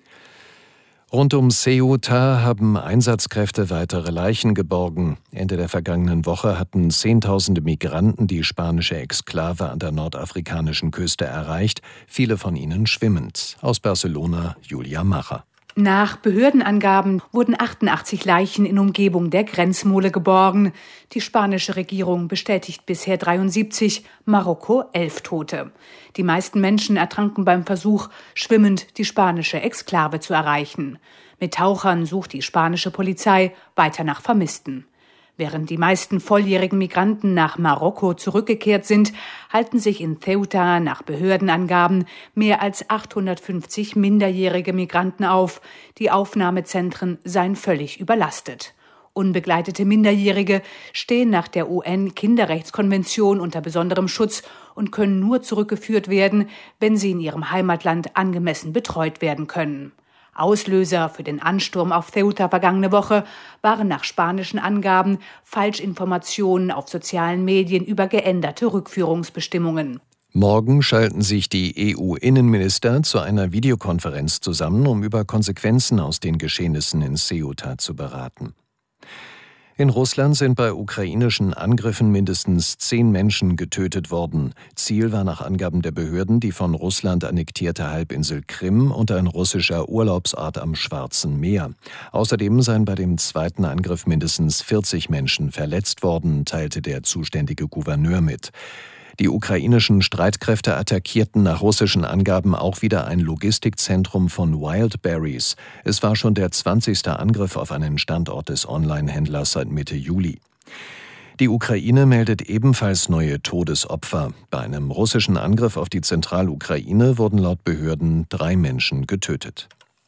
Rund um Ceuta haben Einsatzkräfte weitere Leichen geborgen. Ende der vergangenen Woche hatten Zehntausende Migranten die spanische Exklave an der nordafrikanischen Küste erreicht, viele von ihnen schwimmend. Aus Barcelona, Julia Macher. Nach Behördenangaben wurden 88 Leichen in Umgebung der Grenzmole geborgen. Die spanische Regierung bestätigt bisher 73, Marokko 11 Tote. Die meisten Menschen ertranken beim Versuch, schwimmend die spanische Exklave zu erreichen. Mit Tauchern sucht die spanische Polizei weiter nach Vermissten. Während die meisten volljährigen Migranten nach Marokko zurückgekehrt sind, halten sich in Ceuta nach Behördenangaben mehr als 850 minderjährige Migranten auf. Die Aufnahmezentren seien völlig überlastet. Unbegleitete Minderjährige stehen nach der UN-Kinderrechtskonvention unter besonderem Schutz und können nur zurückgeführt werden, wenn sie in ihrem Heimatland angemessen betreut werden können. Auslöser für den Ansturm auf Ceuta vergangene Woche waren nach spanischen Angaben Falschinformationen auf sozialen Medien über geänderte Rückführungsbestimmungen. Morgen schalten sich die EU-Innenminister zu einer Videokonferenz zusammen, um über Konsequenzen aus den Geschehnissen in Ceuta zu beraten. In Russland sind bei ukrainischen Angriffen mindestens 10 Menschen getötet worden. Ziel war nach Angaben der Behörden die von Russland annektierte Halbinsel Krim und ein russischer Urlaubsort am Schwarzen Meer. Außerdem seien bei dem zweiten Angriff mindestens 40 Menschen verletzt worden, teilte der zuständige Gouverneur mit. Die ukrainischen Streitkräfte attackierten nach russischen Angaben auch wieder ein Logistikzentrum von Wildberries. Es war schon der 20. Angriff auf einen Standort des Online-Händlers seit Mitte Juli. Die Ukraine meldet ebenfalls neue Todesopfer. Bei einem russischen Angriff auf die Zentralukraine wurden laut Behörden 3 Menschen getötet.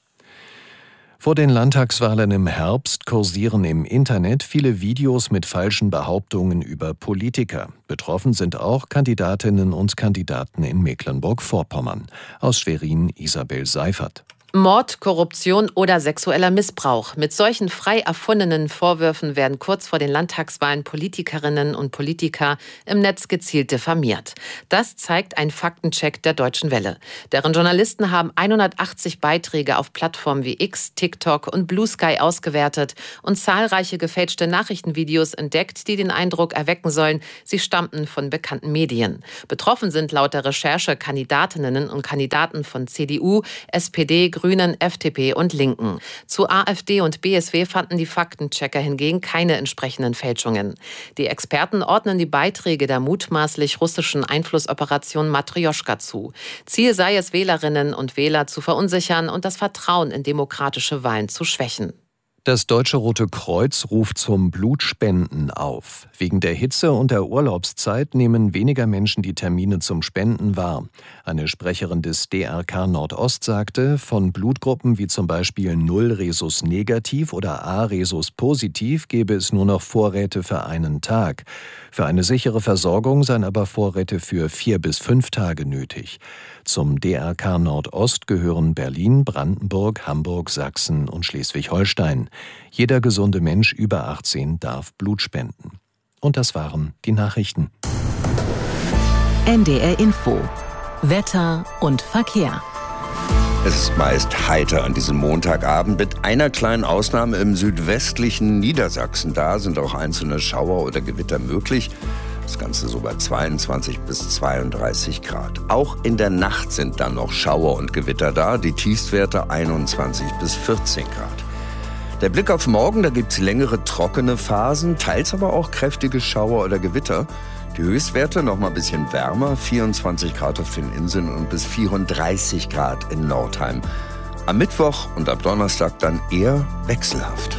Vor den Landtagswahlen im Herbst kursieren im Internet viele Videos mit falschen Behauptungen über Politiker. Betroffen sind auch Kandidatinnen und Kandidaten in Mecklenburg-Vorpommern. Aus Schwerin Isabel Seifert. Mord, Korruption oder sexueller Missbrauch. Mit solchen frei erfundenen Vorwürfen werden kurz vor den Landtagswahlen Politikerinnen und Politiker im Netz gezielt diffamiert. Das zeigt ein Faktencheck der Deutschen Welle. Deren Journalisten haben 180 Beiträge auf Plattformen wie X, TikTok und Blue Sky ausgewertet und zahlreiche gefälschte Nachrichtenvideos entdeckt, die den Eindruck erwecken sollen, sie stammten von bekannten Medien. Betroffen sind laut der Recherche Kandidatinnen und Kandidaten von CDU, SPD, Grünen, FDP und Linken. Zu AfD und BSW fanden die Faktenchecker hingegen keine entsprechenden Fälschungen. Die Experten ordnen die Beiträge der mutmaßlich russischen Einflussoperation Matrjoschka zu. Ziel sei es, Wählerinnen und Wähler zu verunsichern und das Vertrauen in demokratische Wahlen zu schwächen. Das Deutsche Rote Kreuz ruft zum Blutspenden auf. Wegen der Hitze und der Urlaubszeit nehmen weniger Menschen die Termine zum Spenden wahr. Eine Sprecherin des DRK Nordost sagte, von Blutgruppen wie zum Beispiel 0 Rhesus negativ oder A Rhesus positiv gebe es nur noch Vorräte für einen Tag. Für eine sichere Versorgung seien aber Vorräte für 4 bis 5 Tage nötig. Zum DRK Nordost gehören Berlin, Brandenburg, Hamburg, Sachsen und Schleswig-Holstein. Jeder gesunde Mensch über 18 darf Blut spenden. Und das waren die Nachrichten. NDR Info. Wetter und Verkehr. Es ist meist heiter an diesem Montagabend, mit einer kleinen Ausnahme im südwestlichen Niedersachsen. Da sind auch einzelne Schauer oder Gewitter möglich. Das Ganze so bei 22 bis 32 Grad. Auch in der Nacht sind dann noch Schauer und Gewitter da. Die Tiefstwerte 21 bis 14 Grad. Der Blick auf morgen, da gibt es längere trockene Phasen, teils aber auch kräftige Schauer oder Gewitter. Die Höchstwerte noch mal ein bisschen wärmer, 24 Grad auf den Inseln und bis 34 Grad in Nordheim. Am Mittwoch und ab Donnerstag dann eher wechselhaft.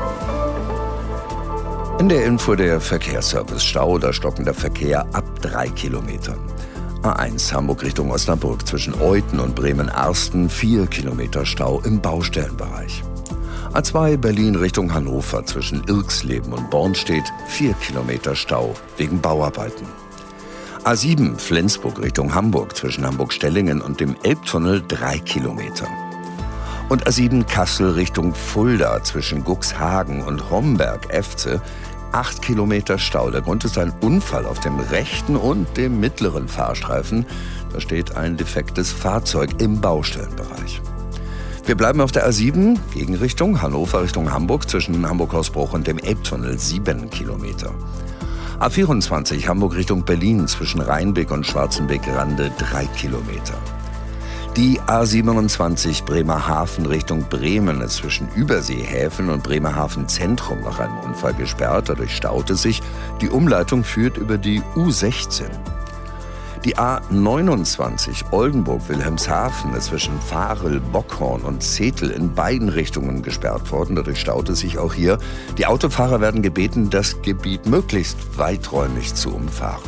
In der Info der Verkehrsservice. Stau oder stockender Verkehr ab 3 Kilometern. A1 Hamburg Richtung Osnabrück zwischen Euthen und Bremen-Arsten 4 Kilometer Stau im Baustellenbereich. A2 Berlin Richtung Hannover zwischen Irxleben und Bornstedt 4 Kilometer Stau wegen Bauarbeiten. A7 Flensburg Richtung Hamburg zwischen Hamburg-Stellingen und dem Elbtunnel 3 Kilometer. Und A7 Kassel Richtung Fulda zwischen Cuxhagen und Homberg-Efze 8 Kilometer Stau. Der Grund ist ein Unfall auf dem rechten und dem mittleren Fahrstreifen. Da steht ein defektes Fahrzeug im Baustellenbereich. Wir bleiben auf der A7, Gegenrichtung Hannover Richtung Hamburg zwischen Hamburg-Hausbruch und dem Elbtunnel 7 Kilometer. A24 Hamburg Richtung Berlin zwischen Rheinbeck und Schwarzenbeck-Rande 3 Kilometer. Die A27 Bremerhaven Richtung Bremen ist zwischen Überseehäfen und Bremerhaven Zentrum nach einem Unfall gesperrt. Dadurch staut es sich. Die Umleitung führt über die U16. Die A29 Oldenburg-Wilhelmshaven ist zwischen Varel, Bockhorn und Zetel in beiden Richtungen gesperrt worden. Dadurch staut es sich auch hier. Die Autofahrer werden gebeten, das Gebiet möglichst weiträumig zu umfahren.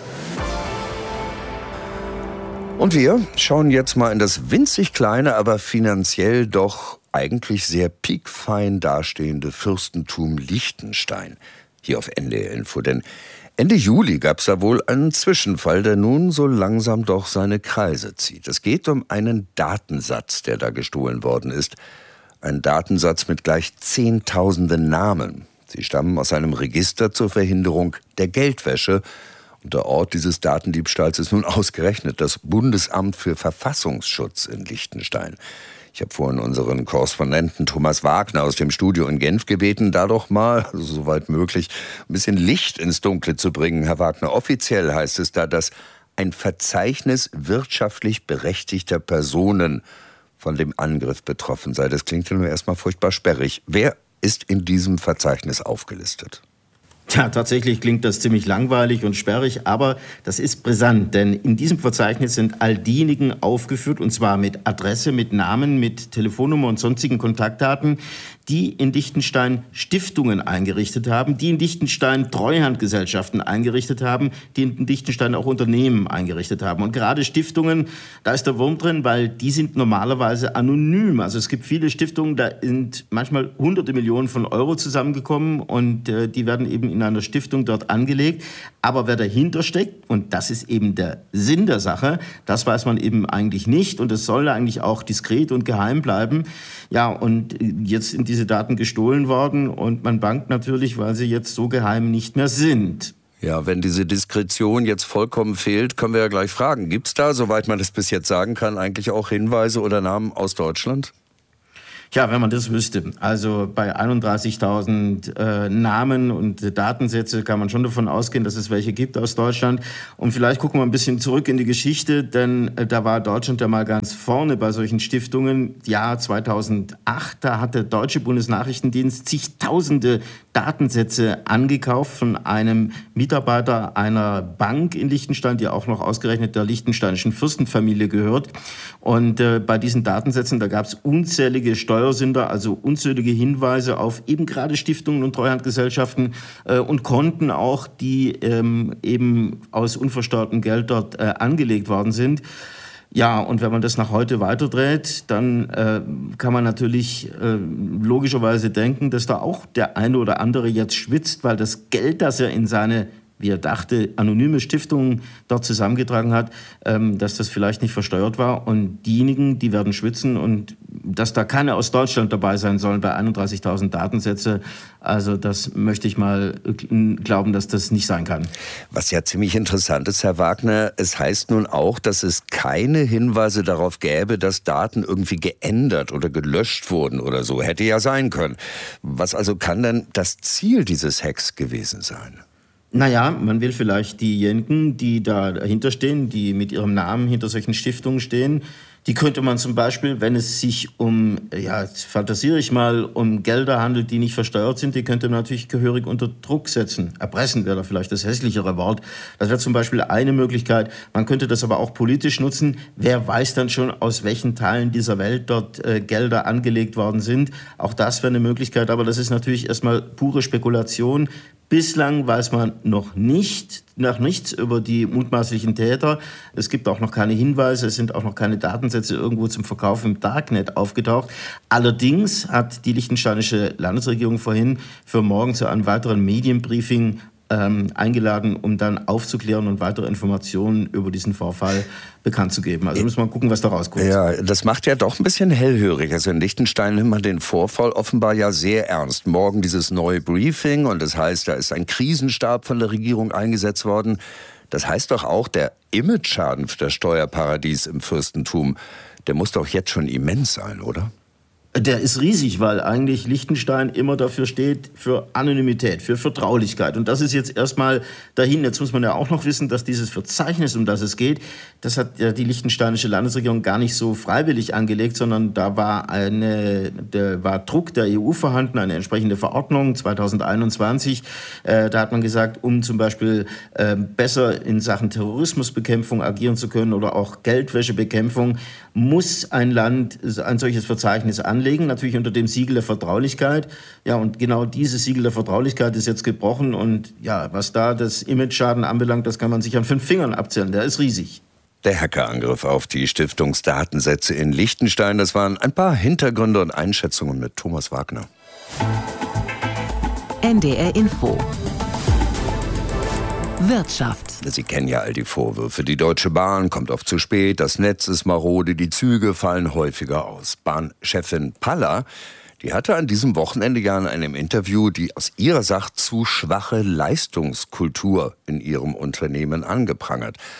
Und wir schauen jetzt mal in das winzig kleine, aber finanziell doch eigentlich sehr piekfein dastehende Fürstentum Liechtenstein. Hier auf NDR Info, denn Ende Juli gab es da wohl einen Zwischenfall, der nun so langsam doch seine Kreise zieht. Es geht um einen Datensatz, der da gestohlen worden ist. Ein Datensatz mit gleich Zehntausenden Namen. Sie stammen aus einem Register zur Verhinderung der Geldwäsche. Und der Ort dieses Datendiebstahls ist nun ausgerechnet das Bundesamt für Verfassungsschutz in Liechtenstein. Ich habe vorhin unseren Korrespondenten Thomas Wagner aus dem Studio in Genf gebeten, da doch mal, soweit möglich, ein bisschen Licht ins Dunkle zu bringen. Herr Wagner, offiziell heißt es da, dass ein Verzeichnis wirtschaftlich berechtigter Personen von dem Angriff betroffen sei. Das klingt ja nur erstmal furchtbar sperrig. Wer ist in diesem Verzeichnis aufgelistet? Ja, tatsächlich klingt das ziemlich langweilig und sperrig, aber das ist brisant, denn in diesem Verzeichnis sind all diejenigen aufgeführt, und zwar mit Adresse, mit Namen, mit Telefonnummer und sonstigen Kontaktdaten, die in Liechtenstein Stiftungen eingerichtet haben, die in Liechtenstein Treuhandgesellschaften eingerichtet haben, die in Liechtenstein auch Unternehmen eingerichtet haben. Und gerade Stiftungen, da ist der Wurm drin, weil die sind normalerweise anonym. Also es gibt viele Stiftungen, da sind manchmal hunderte Millionen von Euro zusammengekommen und die werden eben in einer Stiftung dort angelegt. Aber wer dahinter steckt, und das ist eben der Sinn der Sache, das weiß man eben eigentlich nicht und es soll eigentlich auch diskret und geheim bleiben. Ja, und jetzt sind diese Daten gestohlen worden und man bangt natürlich, weil sie jetzt so geheim nicht mehr sind. Ja, wenn diese Diskretion jetzt vollkommen fehlt, können wir ja gleich fragen. Gibt es da, soweit man das bis jetzt sagen kann, eigentlich auch Hinweise oder Namen aus Deutschland? Ja, wenn man das wüsste. Also bei 31.000 Namen und Datensätze kann man schon davon ausgehen, dass es welche gibt aus Deutschland. Und vielleicht gucken wir ein bisschen zurück in die Geschichte, denn da war Deutschland ja mal ganz vorne bei solchen Stiftungen. Jahr 2008, da hat der deutsche Bundesnachrichtendienst zigtausende Datensätze angekauft von einem Mitarbeiter einer Bank in Liechtenstein, die auch noch ausgerechnet der liechtensteinischen Fürstenfamilie gehört. Und bei diesen Datensätzen, da gab es unzählige Steuersünder, also unzählige Hinweise auf eben gerade Stiftungen und Treuhandgesellschaften und Konten auch, die eben aus unversteuertem Geld dort angelegt worden sind. Ja, und wenn man das nach heute weiterdreht, dann kann man natürlich logischerweise denken, dass da auch der eine oder andere jetzt schwitzt, weil das Geld, das er in seine, wie er dachte, anonyme Stiftungen dort zusammengetragen hat, dass das vielleicht nicht versteuert war. Und diejenigen, die werden schwitzen und dass da keine aus Deutschland dabei sein sollen bei 31.000 Datensätze, also das möchte ich mal glauben, dass das nicht sein kann. Was ja ziemlich interessant ist, Herr Wagner, es heißt nun auch, dass es keine Hinweise darauf gäbe, dass Daten irgendwie geändert oder gelöscht wurden oder so. Hätte ja sein können. Was also kann denn das Ziel dieses Hacks gewesen sein? Naja, man will vielleicht diejenigen, die da dahinter stehen, die mit ihrem Namen hinter solchen Stiftungen stehen, die könnte man zum Beispiel, wenn es sich um, ja, jetzt fantasiere ich mal, um Gelder handelt, die nicht versteuert sind, die könnte man natürlich gehörig unter Druck setzen. Erpressen wäre da vielleicht das hässlichere Wort. Das wäre zum Beispiel eine Möglichkeit. Man könnte das aber auch politisch nutzen. Wer weiß dann schon, aus welchen Teilen dieser Welt dort Gelder angelegt worden sind. Auch das wäre eine Möglichkeit, aber das ist natürlich erstmal pure Spekulation. Bislang weiß man noch nichts über die mutmaßlichen Täter. Es gibt auch noch keine Hinweise, es sind auch noch keine Datensätze irgendwo zum Verkauf im Darknet aufgetaucht. Allerdings hat die liechtensteinische Landesregierung vorhin für morgen zu einem weiteren Medienbriefing eingeladen, um dann aufzuklären und weitere Informationen über diesen Vorfall bekannt zu geben. Also müssen wir mal gucken, was da rauskommt. Ja, das macht ja doch ein bisschen hellhörig. Also in Liechtenstein nimmt man den Vorfall offenbar ja sehr ernst. Morgen dieses neue Briefing und das heißt, da ist ein Krisenstab von der Regierung eingesetzt worden. Das heißt doch auch, der Imageschaden für das Steuerparadies im Fürstentum, der muss doch jetzt schon immens sein, oder? Der ist riesig, weil eigentlich Liechtenstein immer dafür steht, für Anonymität, für Vertraulichkeit. Und das ist jetzt erstmal dahin. Jetzt muss man ja auch noch wissen, dass dieses Verzeichnis, um das es geht, das hat ja die liechtensteinische Landesregierung gar nicht so freiwillig angelegt, sondern da war Druck der EU vorhanden, eine entsprechende Verordnung 2021. Da hat man gesagt, um zum Beispiel besser in Sachen Terrorismusbekämpfung agieren zu können oder auch Geldwäschebekämpfung, muss ein Land ein solches Verzeichnis anlegen, natürlich unter dem Siegel der Vertraulichkeit. Ja, und genau dieses Siegel der Vertraulichkeit ist jetzt gebrochen. Und ja, was da das Imageschaden anbelangt, das kann man sich an 5 Fingern abzählen. Der ist riesig. Der Hackerangriff auf die Stiftungsdatensätze in Liechtenstein, das waren ein paar Hintergründe und Einschätzungen mit Thomas Wagner. NDR Info. Wirtschaft. Sie kennen ja all die Vorwürfe. Die Deutsche Bahn kommt oft zu spät, das Netz ist marode, die Züge fallen häufiger aus. Bahnchefin Paller, die hatte an diesem Wochenende ja in einem Interview die aus ihrer Sicht zu schwache Leistungskultur in ihrem Unternehmen angeprangert.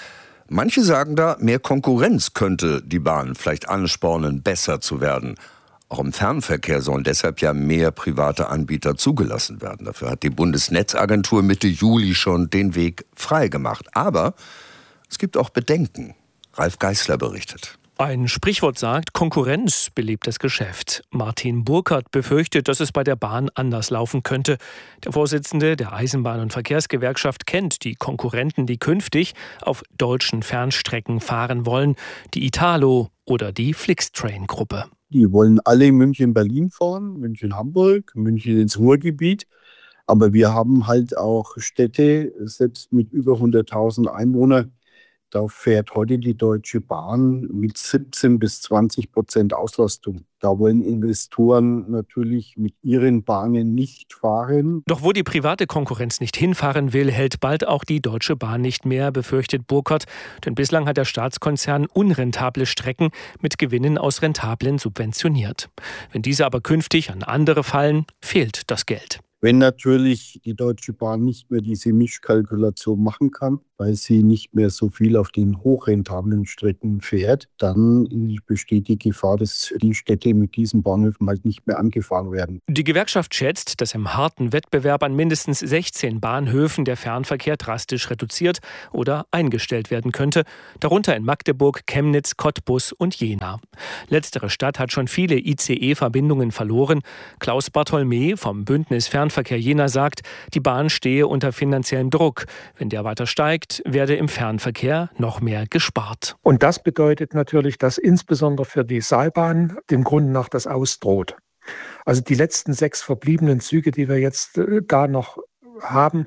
Manche sagen da, mehr Konkurrenz könnte die Bahn vielleicht anspornen, besser zu werden. Auch im Fernverkehr sollen deshalb ja mehr private Anbieter zugelassen werden. Dafür hat die Bundesnetzagentur Mitte Juli schon den Weg freigemacht. Aber es gibt auch Bedenken. Ralf Geißler berichtet. Ein Sprichwort sagt, Konkurrenz belebt das Geschäft. Martin Burkhardt befürchtet, dass es bei der Bahn anders laufen könnte. Der Vorsitzende der Eisenbahn- und Verkehrsgewerkschaft kennt die Konkurrenten, die künftig auf deutschen Fernstrecken fahren wollen. Die Italo oder die Flixtrain-Gruppe. Die wollen alle München-Berlin fahren, München-Hamburg, München ins Ruhrgebiet. Aber wir haben halt auch Städte, selbst mit über 100.000 Einwohnern. Da fährt heute die Deutsche Bahn mit 17-20% Auslastung. Da wollen Investoren natürlich mit ihren Bahnen nicht fahren. Doch wo die private Konkurrenz nicht hinfahren will, hält bald auch die Deutsche Bahn nicht mehr, befürchtet Burkhardt. Denn bislang hat der Staatskonzern unrentable Strecken mit Gewinnen aus rentablen subventioniert. Wenn diese aber künftig an andere fallen, fehlt das Geld. Wenn natürlich die Deutsche Bahn nicht mehr diese Mischkalkulation machen kann, weil sie nicht mehr so viel auf den hochrentablen Strecken fährt, dann besteht die Gefahr, dass die Städte mit diesen Bahnhöfen halt nicht mehr angefahren werden. Die Gewerkschaft schätzt, dass im harten Wettbewerb an mindestens 16 Bahnhöfen der Fernverkehr drastisch reduziert oder eingestellt werden könnte, darunter in Magdeburg, Chemnitz, Cottbus und Jena. Letztere Stadt hat schon viele ICE-Verbindungen verloren. Klaus Bartholmä vom Bündnis Fernverkehr Jena sagt, die Bahn stehe unter finanziellem Druck. Wenn der weiter steigt, werde im Fernverkehr noch mehr gespart. Und das bedeutet natürlich, dass insbesondere für die Seilbahn dem Grunde nach das ausdroht. Also die letzten 6 verbliebenen Züge, die wir jetzt da noch haben,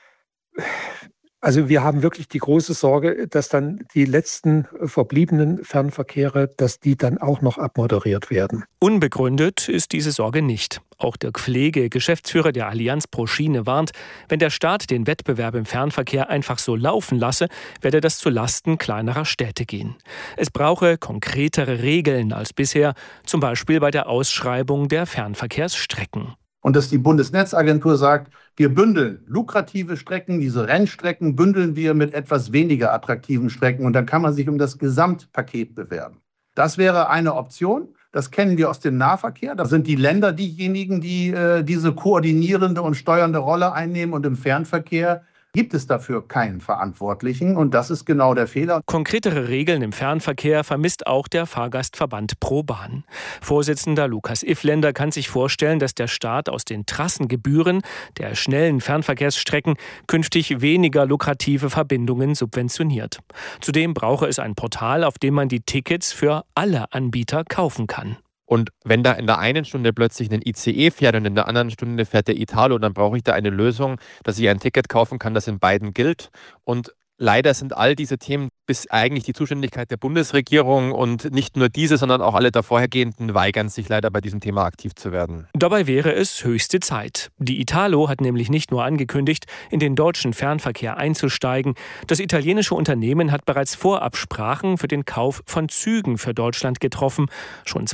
also wir haben wirklich die große Sorge, dass dann die letzten verbliebenen Fernverkehre, dass die dann auch noch abmoderiert werden. Unbegründet ist diese Sorge nicht. Auch Dirk Pflege, Geschäftsführer der Allianz pro Schiene, warnt, wenn der Staat den Wettbewerb im Fernverkehr einfach so laufen lasse, werde das zu Lasten kleinerer Städte gehen. Es brauche konkretere Regeln als bisher, zum Beispiel bei der Ausschreibung der Fernverkehrsstrecken. Und dass die Bundesnetzagentur sagt, wir bündeln lukrative Strecken, diese Rennstrecken bündeln wir mit etwas weniger attraktiven Strecken und dann kann man sich um das Gesamtpaket bewerben. Das wäre eine Option. Das kennen wir aus dem Nahverkehr. Da sind die Länder diejenigen, die diese koordinierende und steuernde Rolle einnehmen. Und im Fernverkehr gibt es dafür keinen Verantwortlichen. Und das ist genau der Fehler. Konkretere Regeln im Fernverkehr vermisst auch der Fahrgastverband ProBahn. Vorsitzender Lukas Iffländer kann sich vorstellen, dass der Staat aus den Trassengebühren der schnellen Fernverkehrsstrecken künftig weniger lukrative Verbindungen subventioniert. Zudem brauche es ein Portal, auf dem man die Tickets für alle Anbieter kaufen kann. Und wenn da in der einen Stunde plötzlich ein ICE fährt und in der anderen Stunde fährt der Italo, dann brauche ich da eine Lösung, dass ich ein Ticket kaufen kann, das in beiden gilt. Und leider sind all diese Themen bis eigentlich die Zuständigkeit der Bundesregierung und nicht nur diese, sondern auch alle davorhergehenden weigern sich leider bei diesem Thema aktiv zu werden. Dabei wäre es höchste Zeit. Die Italo hat nämlich nicht nur angekündigt, in den deutschen Fernverkehr einzusteigen. Das italienische Unternehmen hat bereits Vorabsprachen für den Kauf von Zügen für Deutschland getroffen. Schon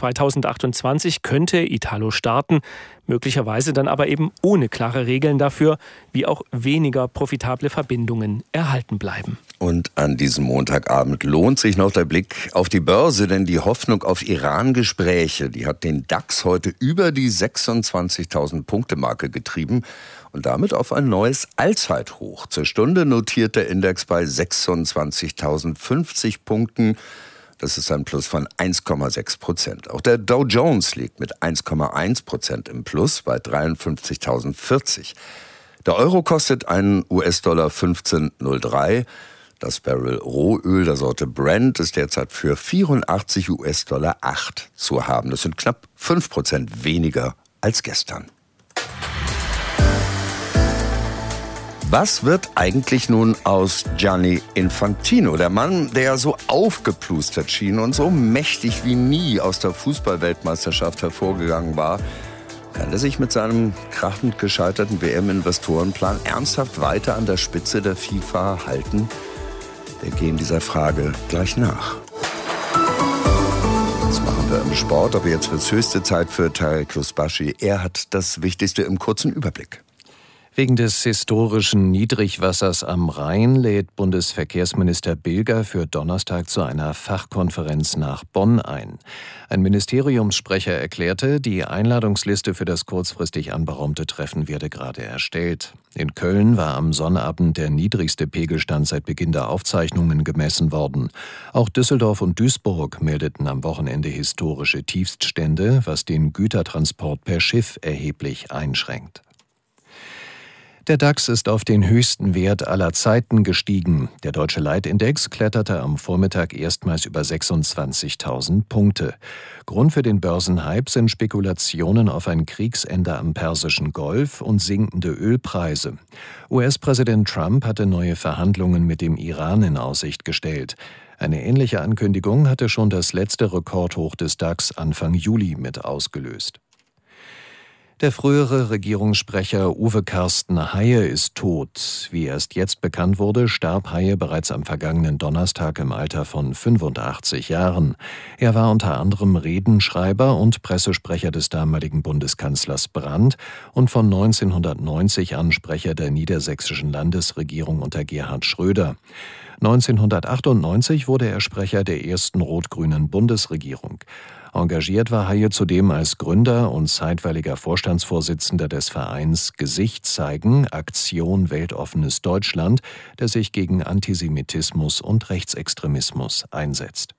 2028 könnte Italo starten, möglicherweise dann aber eben ohne klare Regeln dafür, wie auch weniger profitable Verbindungen erhalten bleiben. Und an diesem Montagabend lohnt sich noch der Blick auf die Börse, denn die Hoffnung auf Iran-Gespräche, die hat den DAX heute über die 26.000 Punkte-Marke getrieben und damit auf ein neues Allzeithoch. Zur Stunde notiert der Index bei 26.050 Punkten. Das ist ein Plus von 1,6%. Auch der Dow Jones liegt mit 1,1% im Plus bei 53.040. Der Euro kostet einen US-Dollar 15,03. Das Barrel Rohöl der Sorte Brent ist derzeit für 84 US-Dollar 8 zu haben. Das sind knapp 5% weniger als gestern. Was wird eigentlich nun aus Gianni Infantino? Der Mann, der so aufgeplustert schien und so mächtig wie nie aus der Fußballweltmeisterschaft hervorgegangen war, kann er sich mit seinem krachend gescheiterten WM-Investorenplan ernsthaft weiter an der Spitze der FIFA halten? Wir gehen dieser Frage gleich nach. Das machen wir im Sport, aber jetzt wird es höchste Zeit für Tarek Kusbashi. Er hat das Wichtigste im kurzen Überblick. Wegen des historischen Niedrigwassers am Rhein lädt Bundesverkehrsminister Bilger für Donnerstag zu einer Fachkonferenz nach Bonn ein. Ein Ministeriumssprecher erklärte, die Einladungsliste für das kurzfristig anberaumte Treffen werde gerade erstellt. In Köln war am Sonnabend der niedrigste Pegelstand seit Beginn der Aufzeichnungen gemessen worden. Auch Düsseldorf und Duisburg meldeten am Wochenende historische Tiefststände, was den Gütertransport per Schiff erheblich einschränkt. Der DAX ist auf den höchsten Wert aller Zeiten gestiegen. Der deutsche Leitindex kletterte am Vormittag erstmals über 26.000 Punkte. Grund für den Börsenhype sind Spekulationen auf ein Kriegsende am Persischen Golf und sinkende Ölpreise. US-Präsident Trump hatte neue Verhandlungen mit dem Iran in Aussicht gestellt. Eine ähnliche Ankündigung hatte schon das letzte Rekordhoch des DAX Anfang Juli mit ausgelöst. Der frühere Regierungssprecher Uwe Carsten Haye ist tot. Wie erst jetzt bekannt wurde, starb Haye bereits am vergangenen Donnerstag im Alter von 85 Jahren. Er war unter anderem Redenschreiber und Pressesprecher des damaligen Bundeskanzlers Brandt und von 1990 an Sprecher der niedersächsischen Landesregierung unter Gerhard Schröder. 1998 wurde er Sprecher der ersten rot-grünen Bundesregierung. Engagiert war Haye zudem als Gründer und zeitweiliger Vorstandsvorsitzender des Vereins Gesicht zeigen, Aktion Weltoffenes Deutschland, der sich gegen Antisemitismus und Rechtsextremismus einsetzt.